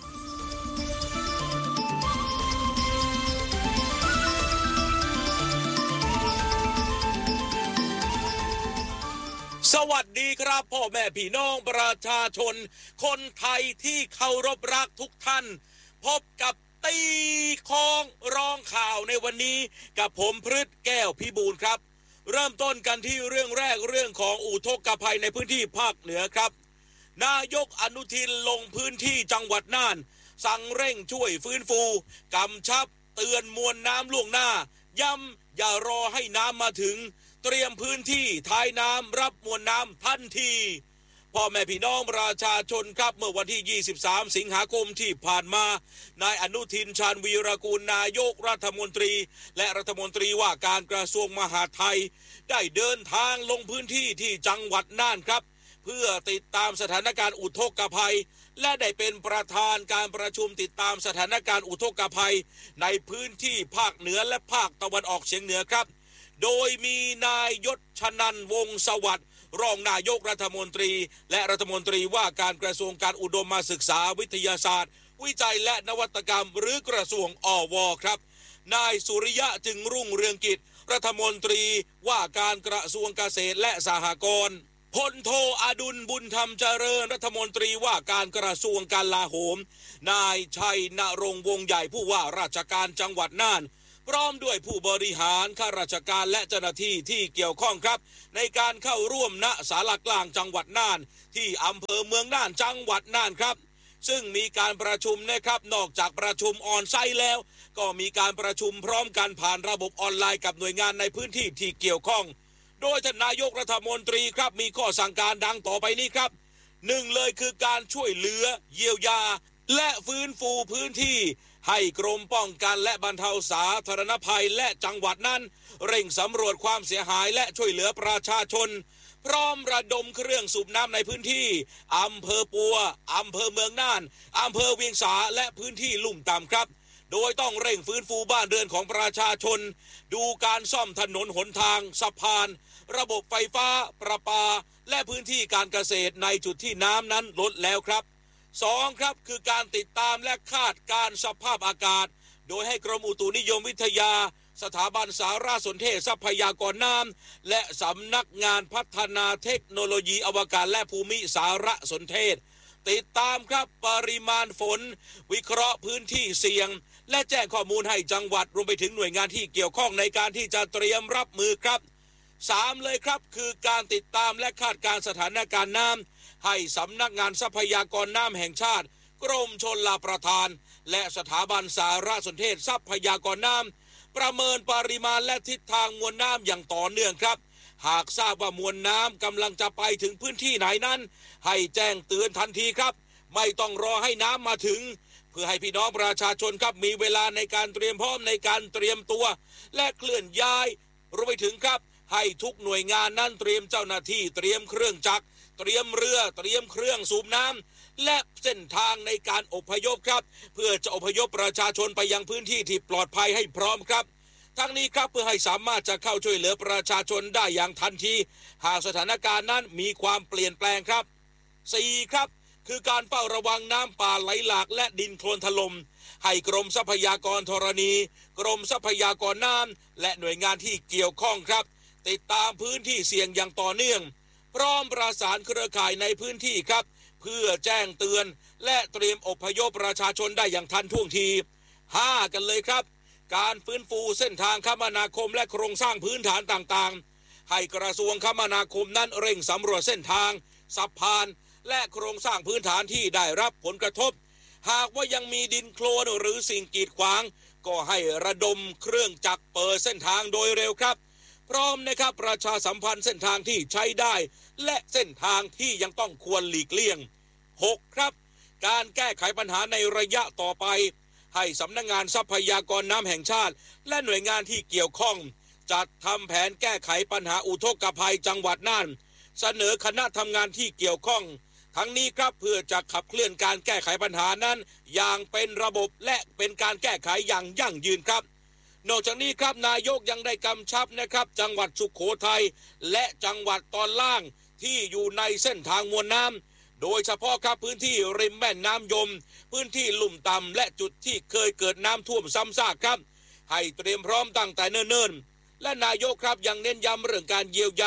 สวัสดีครับพ่อแม่พี่น้องประชาชนคนไทยที่เคารพรักทุกท่านพบกับตีคองร้องข่าวในวันนี้กับผมพฤทธิ์แก้วพิบูลครับเริ่มต้นกันที่เรื่องแรกเรื่องของอุทกภัยในพื้นที่ภาคเหนือครับนายกอนุทินลงพื้นที่จังหวัดน่านสั่งเร่งช่วยฟื้นฟูกำชับเตือนมวลน้ำล่วงหน้าย้ำอย่ารอให้น้ำมาถึงเตรียมพื้นที่ท้ายน้ำรับมวลน้ำทันทีพ่อแม่พี่น้องประชาชนครับเมื่อวันที่ยี่สิบสามสิงหาคมที่ผ่านมานายอนุทินชาญวีรกูลนายกรัฐมนตรีและรัฐมนตรีว่าการกระทรวงมหาดไทยได้เดินทางลงพื้นที่ที่จังหวัดน่านครับเพื่อติดตามสถานการณ์อุทกภัยและได้เป็นประธานการประชุมติดตามสถานการณ์อุทกภัยในพื้นที่ภาคเหนือและภาคตะวันออกเฉียงเหนือครับโดยมีนายยศชนันท์วงศ์สวัสดิ์รองนายกรัฐมนตรีและรัฐมนตรีว่าการกระทรวงการอุดมศึกษาวิทยาศาสตร์วิจัยและนวัตกรรมหรือกระทรวงอวครับนายสุริยะจึงรุ่งเรืองกิจรัฐมนตรีว่าการกระทรวงเกษตรและสหกรณ์พลโทอดุลบุญธรรมเจริญรัฐมนตรีว่าการกระทรวงการลาโหมนายชัยนรงค์วงศ์ใหญ่ผู้ว่าราชการจังหวัดน่านพร้อมด้วยผู้บริหารข้าราชการและเจ้าหน้าที่ที่เกี่ยวข้องครับในการเข้าร่วมณศาลากลางจังหวัดน่านที่อำเภอเมืองน่านจังหวัดน่านครับซึ่งมีการประชุมนะครับนอกจากประชุมออนไซต์แล้วก็มีการประชุมพร้อมกันผ่านระบบออนไลน์กับหน่วยงานในพื้นที่ที่เกี่ยวข้องโดยท่านนายกรัฐมนตรีครับมีข้อสั่งการดังต่อไปนี้ครับหนึ่งเลยคือการช่วยเหลือเยียวยาและฟื้นฟูพื้นที่ให้กรมป้องกันและบรรเทาสาธารณภัยและจังหวัดนั้นเร่งสำรวจความเสียหายและช่วยเหลือประชาชนพร้อมระดมเครื่องสูบน้ำในพื้นที่อำเภอปัวอำเภอเมืองน่านอำเภอเวียงสาและพื้นที่ลุ่มต่ำครับโดยต้องเร่งฟื้นฟูบ้านเรือนของประชาชนดูการซ่อมถนนหนทางสะพานระบบไฟฟ้าประปาและพื้นที่การเกษตรในจุดที่น้ำนั้นลดแล้วครับสองครับคือการติดตามและคาดการสภาพอากาศโดยให้กรมอุตุนิยมวิทยาสถาบันสารสนเทศทรัพยากรน้ำและสำนักงานพัฒนาเทคโนโลยีอวกาศและภูมิสารสนเทศติดตามครับปริมาณฝนวิเคราะห์พื้นที่เสี่ยงและแจ้งข้อมูลให้จังหวัดรวมไปถึงหน่วยงานที่เกี่ยวข้องในการที่จะเตรียมรับมือครับสามเลยครับคือการติดตามและคาดการสถานการณ์น้ำให้สำนักงานทรัพยากรน้ำแห่งชาติกรมชลประทานและสถาบันสารสนเทศทรัพยากรน้ำประเมินปริมาณและทิศทางมวลน้ำอย่างต่อเนื่องครับหากทราบว่ามวลน้ำกำลังจะไปถึงพื้นที่ไหนนั้นให้แจ้งเตือนทันทีครับไม่ต้องรอให้น้ำมาถึงเพื่อให้พี่น้องประชาชนครับมีเวลาในการเตรียมพร้อมในการเตรียมตัวและเคลื่อนย้ายรวมไปถึงครับให้ทุกหน่วยงานนั้นเตรียมเจ้าหน้าที่เตรียมเครื่องจักรเตรียมเรือเตรียมเครื่องสูบน้ำและเส้นทางในการอพยพครับเพื่อจะอพยพประชาชนไปยังพื้นที่ที่ปลอดภัยให้พร้อมครับทั้งนี้ครับเพื่อให้สามารถจะเข้าช่วยเหลือประชาชนได้อย่างทันทีหากสถานการณ์นั้นมีความเปลี่ยนแปลงครับสี่ครับคือการเฝ้าระวังน้ำป่าไหลหลากและดินโคลนถล่มให้กรมทรัพยากรธรณีกรมทรัพยากรน้ำและหน่วยงานที่เกี่ยวข้องครับติดตามพื้นที่เสี่ยงอย่างต่อเนื่องพร้อมประสานเครือข่ายในพื้นที่ครับเพื่อแจ้งเตือนและเตรียมอพยพประชาชนได้อย่างทันท่วงทีห้ากันเลยครับการฟื้นฟูเส้นทางคมนาคมและโครงสร้างพื้นฐานต่างๆให้กระทรวงคมนาคมนั้นเร่งสำรวจเส้นทางสะพานและโครงสร้างพื้นฐานที่ได้รับผลกระทบหากว่ายังมีดินโคลนหรือสิ่งกีดขวางก็ให้ระดมเครื่องจักรเปิดเส้นทางโดยเร็วครับพร้อมนะครับประชาสัมพันธ์เส้นทางที่ใช้ได้และเส้นทางที่ยังต้องควรหลีกเลี่ยงหกครับการแก้ไขปัญหาในระยะต่อไปให้สำนักงานทรัพยากรน้ำแห่งชาติและหน่วยงานที่เกี่ยวข้องจัดทำแผนแก้ไขปัญหาอุทกภัยจังหวัดน่านเสนอคณะทำงานที่เกี่ยวข้องทั้งนี้ครับเพื่อจะขับเคลื่อนการแก้ไขปัญหานั้นอย่างเป็นระบบและเป็นการแก้ไขอย่างยั่งยืนครับนอกจากนี้ครับนายกยังได้กำชับนะครับจังหวัดสุโขทัยและจังหวัดตอนล่างที่อยู่ในเส้นทางมวลน้ำโดยเฉพาะครับพื้นที่ริมแม่น้ำยมพื้นที่ลุ่มต่ำและจุดที่เคยเกิดน้ำท่วมซ้ำซากครับให้เตรียมพร้อมตั้งแต่เนิ่นๆและนายกครับยังเน้นย้ำเรื่องการเยียวยา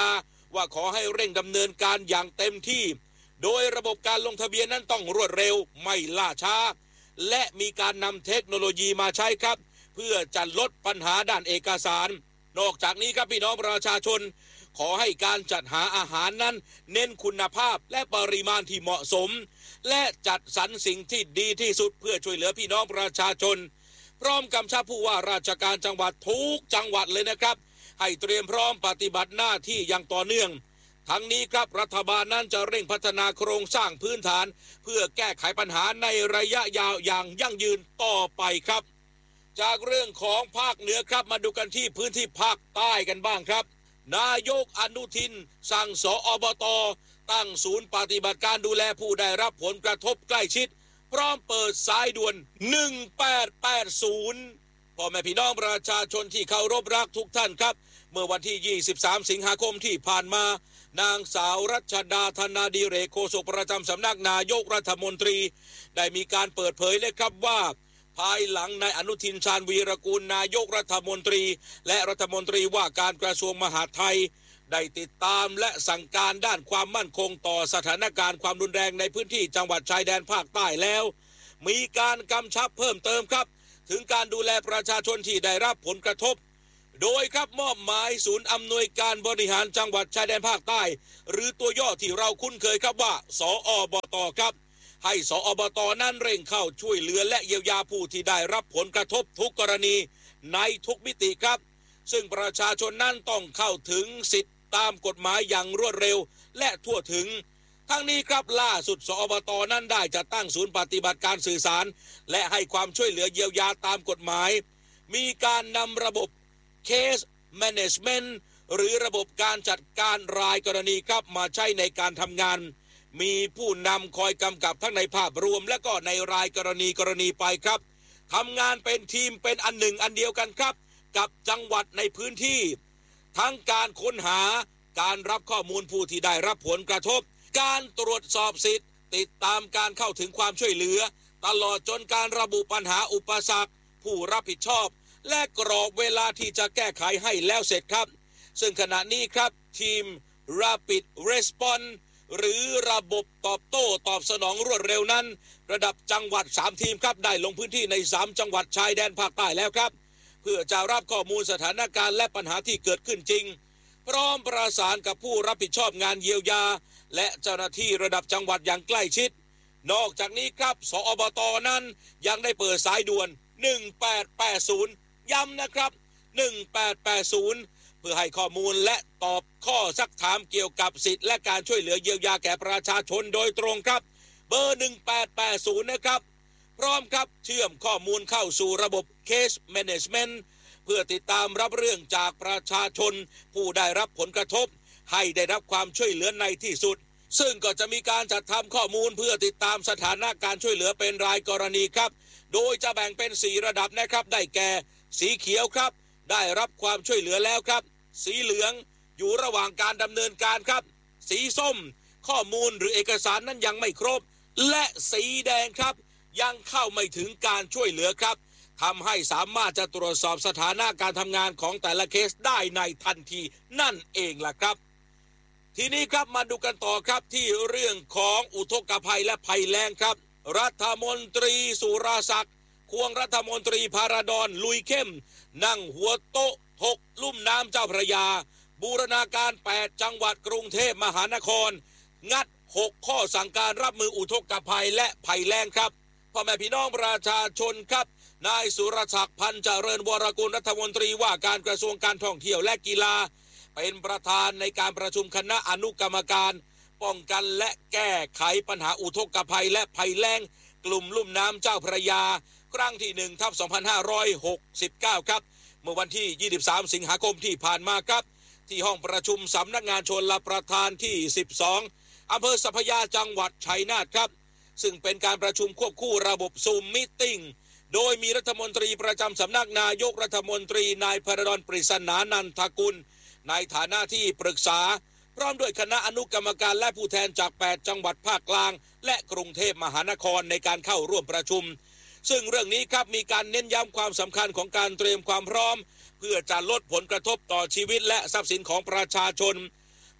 ว่าขอให้เร่งดำเนินการอย่างเต็มที่โดยระบบการลงทะเบียนนั้นต้องรวดเร็วไม่ล่าช้าและมีการนำเทคโนโลยีมาใช้ครับเพื่อจะลดปัญหาด้านเอกสารนอกจากนี้ครับพี่น้องประชาชนขอให้การจัดหาอาหารนั้นเน้นคุณภาพและปริมาณที่เหมาะสมและจัดสรรสิ่งที่ดีที่สุดเพื่อช่วยเหลือพี่น้องประชาชนพร้อมกำชับผู้ว่าราชการจังหวัดทุกจังหวัดเลยนะครับให้เตรียมพร้อมปฏิบัติหน้าที่อย่างต่อเนื่องทั้งนี้ครับรัฐบาลนั้นจะเร่งพัฒนาโครงสร้างพื้นฐานเพื่อแก้ไขปัญหาในระยะยาวอย่างยั่งยืนต่อไปครับจากเรื่องของภาคเหนือครับมาดูกันที่พื้นที่ภาคใต้กันบ้างครับนายกอนุทินสั่งสอบต.ตั้งศูนย์ปฏิบัติการดูแลผู้ได้รับผลกระทบใกล้ชิดพร้อมเปิดสายด่วนหนึ่งแปดแปดศูนย์พ่อแม่พี่น้องประชาชนที่เคารพรักทุกท่านครับเมื่อวันที่ยี่สิบสามสิงหาคมที่ผ่านมานางสาวรัชดาธนาดิเรกโฆษกประจำสำนักนายกรัฐมนตรีได้มีการเปิดเผยเลยครับว่าภายหลังนายอนุทินชาญวีรกูลนายกรัฐมนตรีและรัฐมนตรีว่าการกระทรวงมหาดไทยได้ติดตามและสั่งการด้านความมั่นคงต่อสถานการณ์ความรุนแรงในพื้นที่จังหวัดชายแดนภาคใต้แล้วมีการกำชับเพิ่มเติมครับถึงการดูแลประชาชนที่ได้รับผลกระทบโดยครับมอบหมายศูนย์อำนวยการบริหารจังหวัดชายแดนภาคใต้หรือตัวย่อที่เราคุ้นเคยครับว่าสอบต.ครับให้สอบต.นั้นเร่งเข้าช่วยเหลือและเยียวยาผู้ที่ได้รับผลกระทบทุกกรณีในทุกมิติครับซึ่งประชาชนนั้นต้องเข้าถึงสิทธิตามกฎหมายอย่างรวดเร็วและทั่วถึงทั้งนี้ครับล่าสุดสอบต.นั้นได้จัดตั้งศูนย์ปฏิบัติการสื่อสารและให้ความช่วยเหลือเยียวยาตามกฎหมายมีการนำระบบ Case Management หรือระบบการจัดการรายกรณีครับมาใช้ในการทำงานมีผู้นำคอยกำกับทั้งในภาพรวมและก็ในรายกรณีกรณีไปครับทำงานเป็นทีมเป็นอันหนึ่งอันเดียวกันครับกับจังหวัดในพื้นที่ทั้งการค้นหาการรับข้อมูลผู้ที่ได้รับผลกระทบการตรวจสอบสิทธิ์ติดตามการเข้าถึงความช่วยเหลือตลอดจนการระบุปัญหาอุปสรรคผู้รับผิดชอบและกรอบเวลาที่จะแก้ไขให้แล้วเสร็จครับซึ่งขณะนี้ครับทีม Rapid Response หรือระบบตอบโต้ตอบสนองรวดเร็วนั้นระดับจังหวัดสามทีมครับได้ลงพื้นที่ในสามจังหวัดชายแดนภาคใต้แล้วครับเพื่อจะรับข้อมูลสถานการณ์และปัญหาที่เกิดขึ้นจริงพร้อมประสานกับผู้รับผิดชอบงานเยียวยาและเจ้าหน้าที่ระดับจังหวัดอย่างใกล้ชิดนอกจากนี้ครับสอบต.นั้นยังได้เปิดสายด่วนหนึ่งแปดแปดศูนย์ย้ำนะครับหนึ่งแปดแปดศูนย์เพื่อให้ข้อมูลและตอบข้อซักถามเกี่ยวกับสิทธิและการช่วยเหลือเยียวยาแก่ประชาชนโดยตรงครับเบอร์หนึ่งแปดแปดศูนย์นะครับพร้อมครับเชื่อมข้อมูลเข้าสู่ระบบ Case Management เพื่อติดตามรับเรื่องจากประชาชนผู้ได้รับผลกระทบให้ได้รับความช่วยเหลือในที่สุดซึ่งก็จะมีการจัดทำข้อมูลเพื่อติดตามสถานะการช่วยเหลือเป็นรายกรณีครับโดยจะแบ่งเป็นสี่ระดับนะครับได้แก่สีเขียวครับได้รับความช่วยเหลือแล้วครับสีเหลืองอยู่ระหว่างการดำเนินการครับสีส้มข้อมูลหรือเอกสารนั้นยังไม่ครบและสีแดงครับยังเข้าไม่ถึงการช่วยเหลือครับทำให้สามารถจะตรวจสอบสถานะการทำงานของแต่ละเคสได้ในทันทีนั่นเองล่ะครับทีนี้ครับมาดูกันต่อครับที่เรื่องของอุทกภัยและภัยแล้งครับรัฐมนตรีสุรศักดิ์ควงรัฐมนตรีพาราดอนลุยเข้มนั่งหัวโต๊ะถกลุ่มน้ำเจ้าพระยาบูรณาการแปดจังหวัดกรุงเทพมหานครงัดหกข้อสั่งการรับมืออุทกภัยและภัยแล้งครับพ่อแม่พี่น้องประชาชนครับนายสุรศักดิ์พันธ์เจริญวรกุลรัฐมนตรีว่าการกระทรวงการท่องเที่ยวและกีฬาเป็นประธานในการประชุมคณะอนุกรรมการป้องกันและแก้ไขปัญหาอุทกภัยและภัยแล้งกลุ่มลุ่มน้ำเจ้าพระยาครั้งที่หนึ่งทับสองพันห้าร้อยหกสิบเก้าครับเมื่อวันที่ยี่สิบสามสิงหาคมที่ผ่านมาครับที่ห้องประชุมสำนักงานชลประทานที่สิบสองอำเภอสัพพยาจังหวัดชัยนาทครับซึ่งเป็นการประชุมควบคู่ระบบซูมมีตติ้งโดยมีรัฐมนตรีประจำสำนักนายกรัฐมนตรีนายพระดอนปริศนานันทกุลในฐานะที่ปรึกษาพร้อมด้วยคณะอนุกรรมการและผู้แทนจากแปดจังหวัดภาคกลางและกรุงเทพมหานครในการเข้าร่วมประชุมซึ่งเรื่องนี้ครับมีการเน้นย้ำความสำคัญของการเตรียมความพร้อมเพื่อจะลดผลกระทบต่อชีวิตและทรัพย์สินของประชาชนพ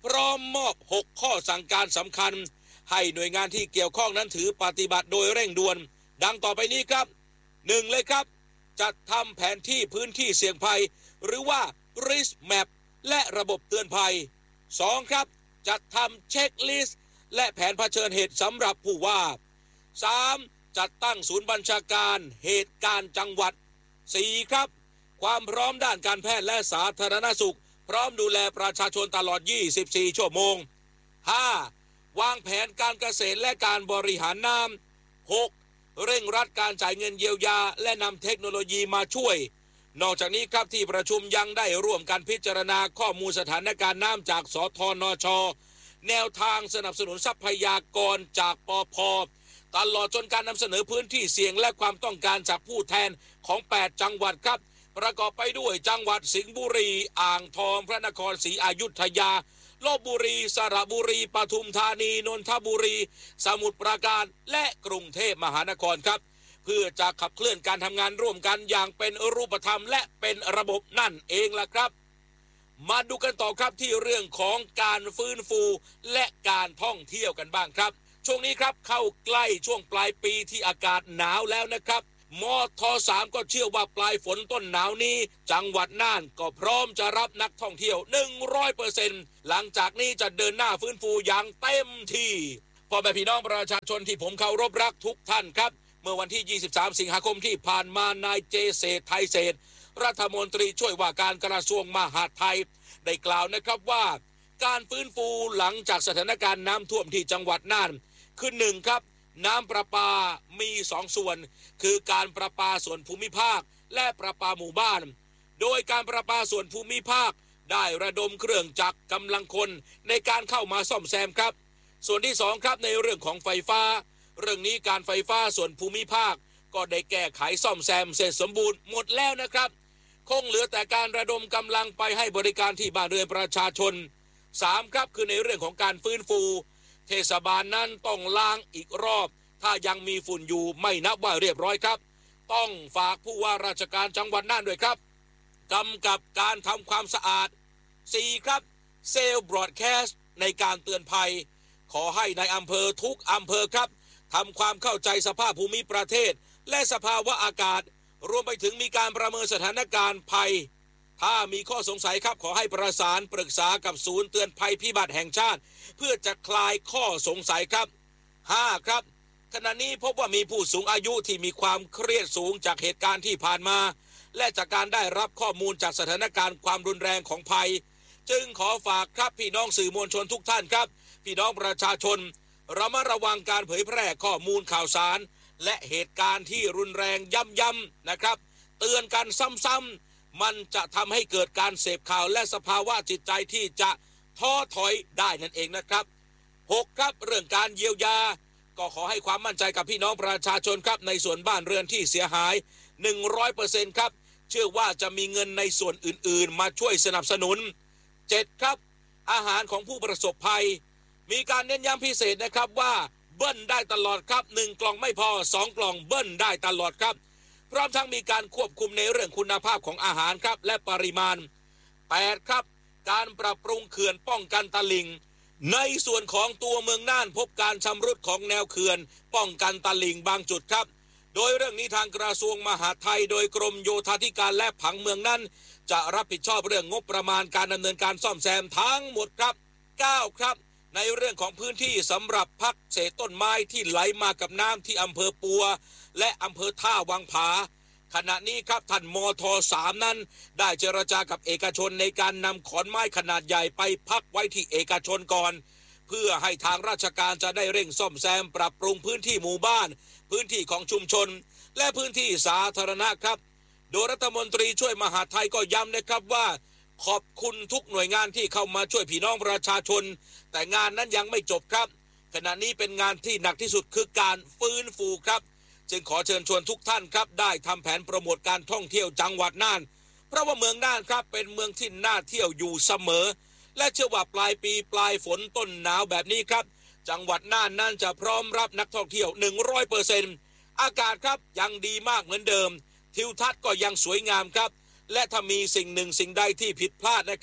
พร้อมมอบหกข้อสั่งการสำคัญให้หน่วยงานที่เกี่ยวข้องนั้นถือปฏิบัติโดยเร่งด่วนดังต่อไปนี้ครับหนึ่งเลยครับจัดทำแผนที่พื้นที่เสี่ยงภัยหรือว่า risk map และระบบเตือนภัยสองครับจัดทำเช็คลิสต์และแผนเผชิญเหตุสำหรับผู้ว่าสามจัดตั้งศูนย์บัญชาการเหตุการณ์จังหวัดสี่ครับความพร้อมด้านการแพทย์และสาธารณสุขพร้อมดูแลประชาชนตลอดยี่สิบสี่ชั่วโมงห้าวางแผนการเกษตรและการบริหารน้ำหกเร่งรัดการจ่ายเงินเยียวยาและนำเทคโนโลยีมาช่วยนอกจากนี้ครับที่ประชุมยังได้ร่วมกันพิจารณาข้อมูลสถานการณ์น้ำจากสทนช.แนวทางสนับสนุนทรัพยากรจากปภ.ตลอดจนการนำเสนอพื้นที่เสี่ยงและความต้องการจากผู้แทนของแปดจังหวัดครับประกอบไปด้วยจังหวัดสิงห์บุรีอ่างทองพระนครศรีอยุธยาลพบุรีสระบุรีปทุมธานีนนทบุรีสมุทรปราการและกรุงเทพมหานครครับเพื่อจะขับเคลื่อนการทำงานร่วมกันอย่างเป็นรูปธรรมและเป็นระบบนั่นเองล่ะครับมาดูกันต่อครับที่เรื่องของการฟื้นฟูและการท่องเที่ยวกันบ้างครับช่วงนี้ครับเข้าใกล้ช่วงปลายปีที่อากาศหนาวแล้วนะครับมท.สามก็เชื่อว่าปลายฝนต้นหนาวนี้จังหวัดน่านก็พร้อมจะรับนักท่องเที่ยว หนึ่งร้อยเปอร์เซ็นต์ หลังจากนี้จะเดินหน้าฟื้นฟูอย่างเต็มที่พ่อแม่พี่น้องประชาชนที่ผมเคารพรักทุกท่านครับเมื่อวันที่ยี่สิบสามสิงหาคมที่ผ่านมานายเจเศรษฐ์ไทยเศรษฐ์รัฐมนตรีช่วยว่าการกระทรวงมหาดไทยได้กล่าวนะครับว่าการฟื้นฟูหลังจากสถานการณ์น้ำท่วมที่จังหวัดน่านคือหนึ่งครับน้ำประปามีสองส่วนคือการประปาส่วนภูมิภาคและประปาหมู่บ้านโดยการประปาส่วนภูมิภาคได้ระดมเครื่องจักรกำลังคนในการเข้ามาซ่อมแซมครับส่วนที่สองครับในเรื่องของไฟฟ้าเรื่องนี้การไฟฟ้าส่วนภูมิภาคก็ได้แก้ไขซ่อมแซมเสร็จสมบูรณ์หมดแล้วนะครับคงเหลือแต่การระดมกำลังไปให้บริการที่บ้านเรือนประชาชนสามครับคือในเรื่องของการฟื้นฟูเทศบาลนั้นต้องล้างอีกรอบถ้ายังมีฝุ่นอยู่ไม่นับว่าเรียบร้อยครับต้องฝากผู้ว่าราชการจังหวัดน่านด้วยครับกำกับการทำความสะอาดสี่ครับเซลล์บรอดแคสต์ในการเตือนภัยขอให้ในอำเภอทุกอำเภอครับทำความเข้าใจสภาพภูมิประเทศและสภาวะอากาศรวมไปถึงมีการประเมินสถานการณ์ภัยถ้ามีข้อสงสัยครับขอให้ประสานปรึกษากับศูนย์เตือนภัยพิบัติแห่งชาติเพื่อจะคลายข้อสงสัยครับห้าครับขณะนี้พบว่ามีผู้สูงอายุที่มีความเครียดสูงจากเหตุการณ์ที่ผ่านมาและจากการได้รับข้อมูลจากสถานการณ์ความรุนแรงของภัยจึงขอฝากครับพี่น้องสื่อมวลชนทุกท่านครับพี่น้องประชาชนระมัดระวังการเผยแพร่ข้อมูลข่าวสารและเหตุการณ์ที่รุนแรงย้ำๆนะครับเตือนกันซ้ำๆมันจะทำให้เกิดการเสพข่าวและสภาวะจิตใจที่จะท้อถอยได้นั่นเองนะครับหกครับเรื่องการเยียวยาก็ขอให้ความมั่นใจกับพี่น้องประชาชนครับในส่วนบ้านเรือนที่เสียหาย หนึ่งร้อยเปอร์เซ็นต์ ครับเชื่อว่าจะมีเงินในส่วนอื่นๆมาช่วยสนับสนุนเจ็ดครับอาหารของผู้ประสบภัยมีการเน้นย้ำพิเศษนะครับว่าเบิ้ลได้ตลอดครับหนึ่งกล่องไม่พอสองกล่องเบิ้ลได้ตลอดครับพร้อมทั้งมีการควบคุมในเรื่องคุณภาพของอาหารครับและปริมาณแปดครับการปรับปรุงเขื่อนป้องกันตลิ่งในส่วนของตัวเมืองน่านพบการชำรุดของแนวเขื่อนป้องกันตลิ่งบางจุดครับโดยเรื่องนี้ทางกระทรวงมหาดไทยโดยกรมโยธาธิการและผังเมืองนั้นจะรับผิดชอบเรื่องงบประมาณการดำเนินการซ่อมแซมทั้งหมดครับเก้าครับในเรื่องของพื้นที่สำหรับพักเศษต้นไม้ที่ไหลมากับน้ำที่อำเภอปัวและอำเภอท่าวังผาขณะนี้ครับท่านมท.สามนั้นได้เจรจากับเอกชนในการนำขอนไม้ขนาดใหญ่ไปพักไว้ที่เอกชนก่อนเพื่อให้ทางราชการจะได้เร่งซ่อมแซมปรับปรุงพื้นที่หมู่บ้านพื้นที่ของชุมชนและพื้นที่สาธารณะครับโดยรัฐมนตรีช่วยมหาดไทยก็ย้ำนะครับว่าขอบคุณทุกหน่วยงานที่เข้ามาช่วยพี่น้องประชาชนแต่งานนั้นยังไม่จบครับขณะนี้เป็นงานที่หนักที่สุดคือการฟื้นฟูครับจึงขอเชิญชวนทุกท่านครับได้ทำแผนโปรโมทการท่องเที่ยวจังหวัดน่านเพราะว่าเมืองน่านครับเป็นเมืองที่น่าเที่ยวอยู่เสมอและเชื่อว่าปลายปีปลายฝนต้นหนาวแบบนี้ครับจังหวัดน่านนั้นจะพร้อมรับนักท่องเที่ยว หนึ่งร้อยเปอร์เซ็นต์ อากาศครับยังดีมากเหมือนเดิมทิวทัศน์ก็ยังสวยงามครับและถ้ามีสิ่งหนึ่งสิ่งใดที่ผิดพลาดนะครับ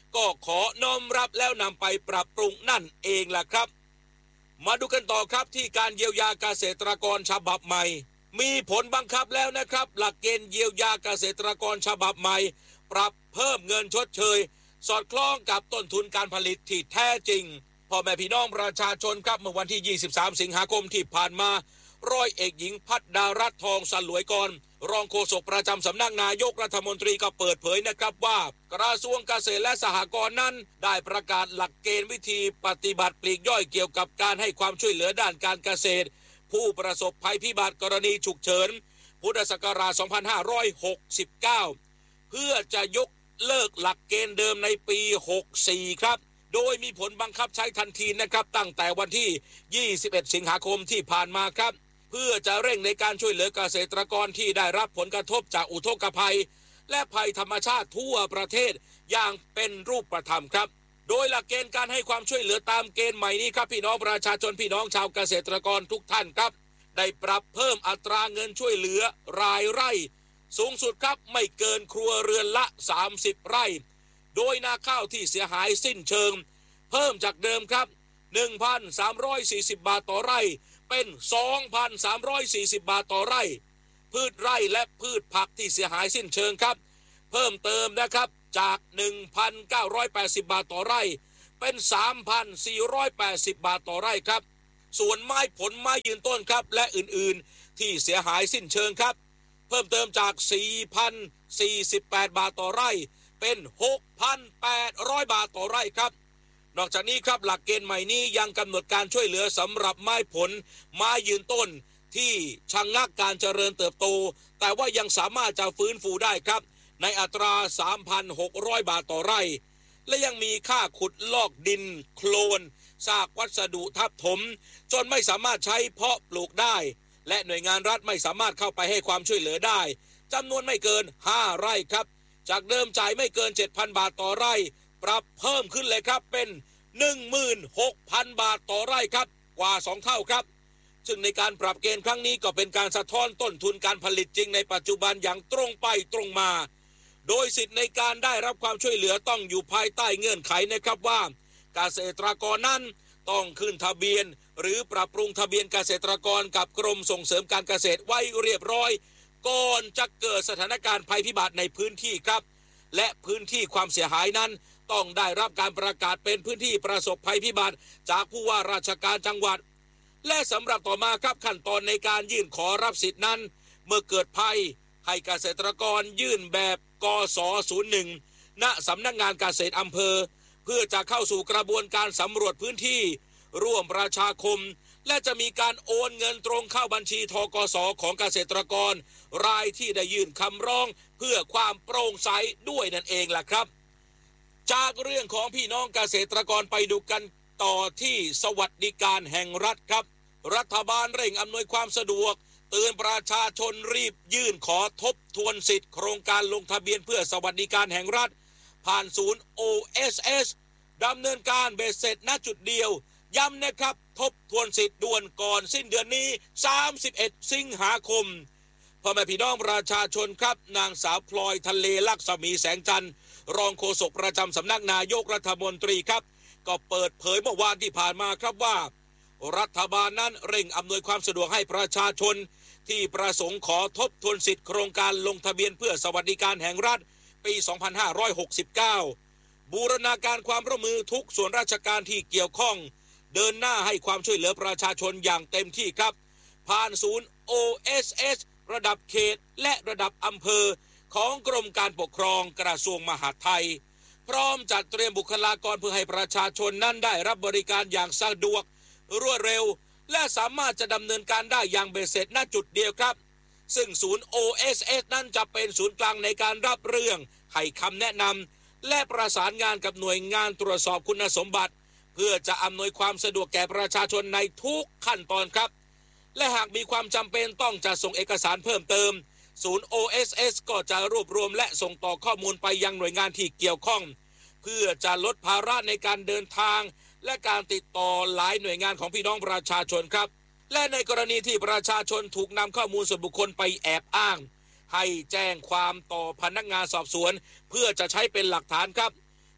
ก็ขอน้อมรับแล้วนำไปปรับปรุงนั่นเองล่ะครับมาดูกันต่อครับที่การเยียวยาเกษตรกรฉบับใหม่มีผลบังคับแล้วนะครับหลักเกณฑ์เยียวยาเกษตรกรฉบับใหม่ปรับเพิ่มเงินชดเชยสอดคล้องกับต้นทุนการผลิตที่แท้จริงพ่อแม่พี่น้องประชาชนครับเมื่อวันที่ยี่สิบสามสิงหาคมที่ผ่านมาร้อยเอกหญิงพัฒดารัตน์ทองสลวยกรรองโฆษกประจำสำนักนายกรัฐมนตรีก็เปิดเผยนะครับว่ากระทรวงเกษตรและสหกรณ์นั้นได้ประกาศหลักเกณฑ์วิธีปฏิบัติปลีกย่อยเกี่ยวกับการให้ความช่วยเหลือด้านการเกษตรผู้ประสบภัยพิบัติกรณีฉุกเฉินพุทธศักราชสองพันห้าร้อยหกสิบเก้าเพื่อจะยกเลิกหลักเกณฑ์เดิมในปีหกสิบสี่ครับโดยมีผลบังคับใช้ทันทีนะครับตั้งแต่วันที่ยี่สิบเอ็ดสิงหาคมที่ผ่านมาครับเพื่อจะเร่งในการช่วยเหลือเกษตรกรที่ได้รับผลกระทบจากอุทกภัยและภัยธรรมชาติทั่วประเทศอย่างเป็นรูปธรรมครับโดยหลักเกณฑ์การให้ความช่วยเหลือตามเกณฑ์ใหม่นี้ครับพี่น้องประชาชนพี่น้องชาวเกษตรกรทุกท่านครับได้ปรับเพิ่มอัตราเงินช่วยเหลือรายไร่สูงสุดครับไม่เกินครัวเรือนละสามสิบไร่โดยนาข้าวที่เสียหายสิ้นเชิงเพิ่มจากเดิมครับ หนึ่งพันสามร้อยสี่สิบ บาทต่อไร่เป็น สองพันสามร้อยสี่สิบ บาทต่อไร่พืชไร่และพืชผักที่เสียหายสิ้นเชิงครับเพิ่มเติมนะครับจาก หนึ่งพันเก้าร้อยแปดสิบ บาทต่อไร่เป็น สามพันสี่ร้อยแปดสิบ บาทต่อไร่ครับส่วนไม้ผลไม้ยืนต้นครับและอื่นๆที่เสียหายสิ้นเชิงครับเพิ่มเติมจาก สี่พันสี่สิบแปด บาทต่อไร่เป็น หกพันแปดร้อย บาทต่อไร่ครับนอกจากนี้ครับหลักเกณฑ์ใหม่นี้ยังกำหนดการช่วยเหลือสำหรับไม้ผลไม้ยืนต้นที่ชะงักการเจริญเติบโตแต่ว่ายังสามารถจะฟื้นฟูได้ครับในอัตรา สามพันหกร้อย บาทต่อไร่และยังมีค่าขุดลอกดินโคลนซากวัสดุทับถมจนไม่สามารถใช้เพาะปลูกได้และหน่วยงานรัฐไม่สามารถเข้าไปให้ความช่วยเหลือได้จำนวนไม่เกินห้าไร่ครับจากเดิมจ่ายไม่เกิน เจ็ดพัน บาทต่อไร่ปรับเพิ่มขึ้นเลยครับเป็น หนึ่งหมื่นหกพัน บาทต่อไร่ครับกว่าสองเท่าครับซึ่งในการปรับเกณฑ์ครั้งนี้ก็เป็นการสะท้อนต้นทุนการผลิตจริงในปัจจุบันอย่างตรงไปตรงมาโดยสิทธิในการได้รับความช่วยเหลือต้องอยู่ภายใต้เงื่อนไขนะครับว่าเกษตรกรนั้นต้องขึ้นทะเบียนหรือปรับปรุงทะเบียนเกษตรกรกับกรมส่งเสริมการเกษตรไว้เรียบร้อยก่อนจะเกิดสถานการณ์ภัยพิบัติในพื้นที่ครับและพื้นที่ความเสียหายนั้นต้องได้รับการประกาศเป็นพื้นที่ประสบภัยพิบัติจากผู้ว่าราชการจังหวัดและสำหรับต่อมาครับขั้นตอนในการยื่นขอรับสิทธินั้นเมื่อเกิดภัยให้เกษตรกรยื่นแบบกส ศูนย์หนึ่ง ณสำนักงานเกษตรอำเภอเพื่อจะเข้าสู่กระบวนการสำรวจพื้นที่ร่วมประชาคมและจะมีการโอนเงินตรงเข้าบัญชีธกสของเกษตรกรรายที่ได้ยื่นคำร้องเพื่อความโปร่งใสด้วยนั่นเองล่ะครับจากเรื่องของพี่น้องเกษตรกรไปดูกันต่อที่สวัสดิการแห่งรัฐครับรัฐบาลเร่งอำนวยความสะดวกเตือนประชาชนรีบยื่นขอทบทวนสิทธิ์โครงการลงทะเบียนเพื่อสวัสดิการแห่งรัฐผ่านศูนย์ โอ เอส เอส ดำเนินการเบ็ดเสร็จณจุดเดียวย้ำนะครับทบทวนสิทธิ์ด่วนก่อนสิ้นเดือนนี้สามสิบเอ็ดสิงหาคมพ่อแม่พี่น้องประชาชนครับนางสาวพลอยทะเลลักษมีแสงจันทร์รองโฆษกประจำสำนักนายกรัฐมนตรีครับก็เปิดเผยเมื่อวานที่ผ่านมาครับว่ารัฐบาลนั้นเร่งอำนวยความสะดวกให้ประชาชนที่ประสงค์ขอทบทวนสิทธิ์โครงการลงทะเบียนเพื่อสวัสดิการแห่งรัฐปีสองพันห้าร้อยหกสิบเก้าบูรณาการความร่วมมือทุกส่วนราชการที่เกี่ยวข้องเดินหน้าให้ความช่วยเหลือประชาชนอย่างเต็มที่ครับผ่านศูนย์ โอ เอส เอส ระดับเขตและระดับอำเภอของกรมการปกครองกระทรวงมหาดไทยพร้อมจัดเตรียมบุคลากรเพื่อให้ประชาชนนั้นได้รับบริการอย่างสะดวกรวดเร็วและสามารถจะดำเนินการได้อย่างเบ็ดเสร็จณจุดเดียวครับซึ่งศูนย์ โอ เอส เอส นั้นจะเป็นศูนย์กลางในการรับเรื่องให้คำแนะนำและประสานงานกับหน่วยงานตรวจสอบคุณสมบัติเพื่อจะอำนวยความสะดวกแก่ประชาชนในทุกขั้นตอนครับและหากมีความจำเป็นต้องจะส่งเอกสารเพิ่มเติมศูนย์ โอ เอส เอส ก็จะรวบรวมและส่งต่อข้อมูลไปยังหน่วยงานที่เกี่ยวข้องเพื่อจะลดภาระในการเดินทางและการติดต่อหลายหน่วยงานของพี่น้องประชาชนครับและในกรณีที่ประชาชนถูกนำข้อมูลส่วนบุคคลไปแอบอ้างให้แจ้งความต่อพนักงานสอบสวนเพื่อจะใช้เป็นหลักฐานครับ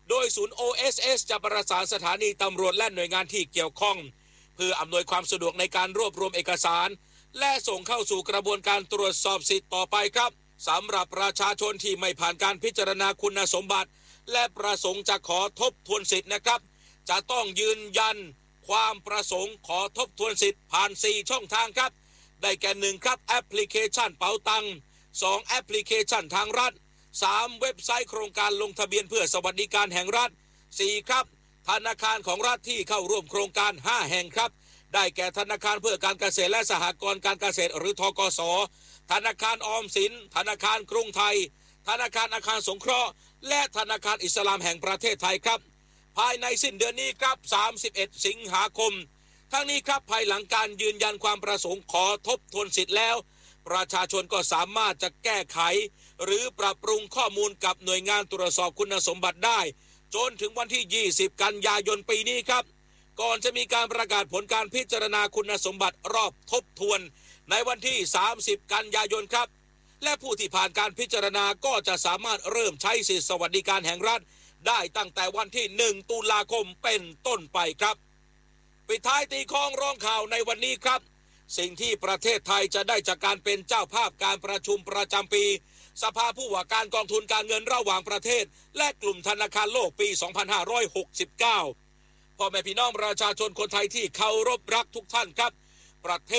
โดยศูนย์ โอ เอส เอส จะประสานสถานีตำรวจและหน่วยงานที่เกี่ยวข้องเพื่ออำนวยความสะดวกในการรวบรวมเอกสารและส่งเข้าสู่กระบวนการตรวจสอบสิทธิ์ต่อไปครับสำหรับประชาชนที่ไม่ผ่านการพิจารณาคุณสมบัติและประสงค์จะขอทบทวนสิทธิ์นะครับจะต้องยืนยันความประสงค์ขอทบทวนสิทธิ์ผ่านสี่ช่องทางครับได้แก่หนึ่งครับแอปพลิเคชันเป๋าตังค์สองแอปพลิเคชันทางรัฐสามเว็บไซต์โครงการลงทะเบียนเพื่อสวัสดิการแห่งรัฐสี่ครับธนาคารของรัฐที่เข้าร่วมโครงการห้าแห่งครับได้แก่ธนาคารเพื่อการเกษตรและสหกรณ์การเกษตรหรือธกส.ธนาคารออมสินธนาคารกรุงไทยธนาคารอาคารสงเคราะห์และธนาคารอิสลามแห่งประเทศไทยครับภายในสิ้นเดือนนี้ครับสามสิบเอ็ดสิงหาคมทั้งนี้ครับภายหลังการยืนยันความประสงค์ขอทบทวนสิทธิ์แล้วประชาชนก็สามารถจะแก้ไขหรือปรับปรุงข้อมูลกับหน่วยงานตรวจสอบคุณสมบัติได้จนถึงวันที่ยี่สิบกันยายนปีนี้ครับก่อนจะมีการประกาศผลการพิจารณาคุณสมบัติรอบทบทวนในวันที่สามสิบกันยายนครับและผู้ที่ผ่านการพิจารณาก็จะสามารถเริ่มใช้สิทธิสวัสดิการแห่งรัฐได้ตั้งแต่วันที่หนึ่งตุลาคมเป็นต้นไปครับปิดท้ายตีข้องร้องข่าวในวันนี้ครับสิ่งที่ประเทศไทยจะได้จากการเป็นเจ้าภาพการประชุมประจำปีสภาผู้ว่าการกองทุนการเงินระหว่างประเทศและกลุ่มธนาคารโลกปีสองพันห้าร้อยหกสิบเก้าพ่อแม่พี่น้องประชาชนคนไทยที่เคารพรักทุกท่านครับประเทศ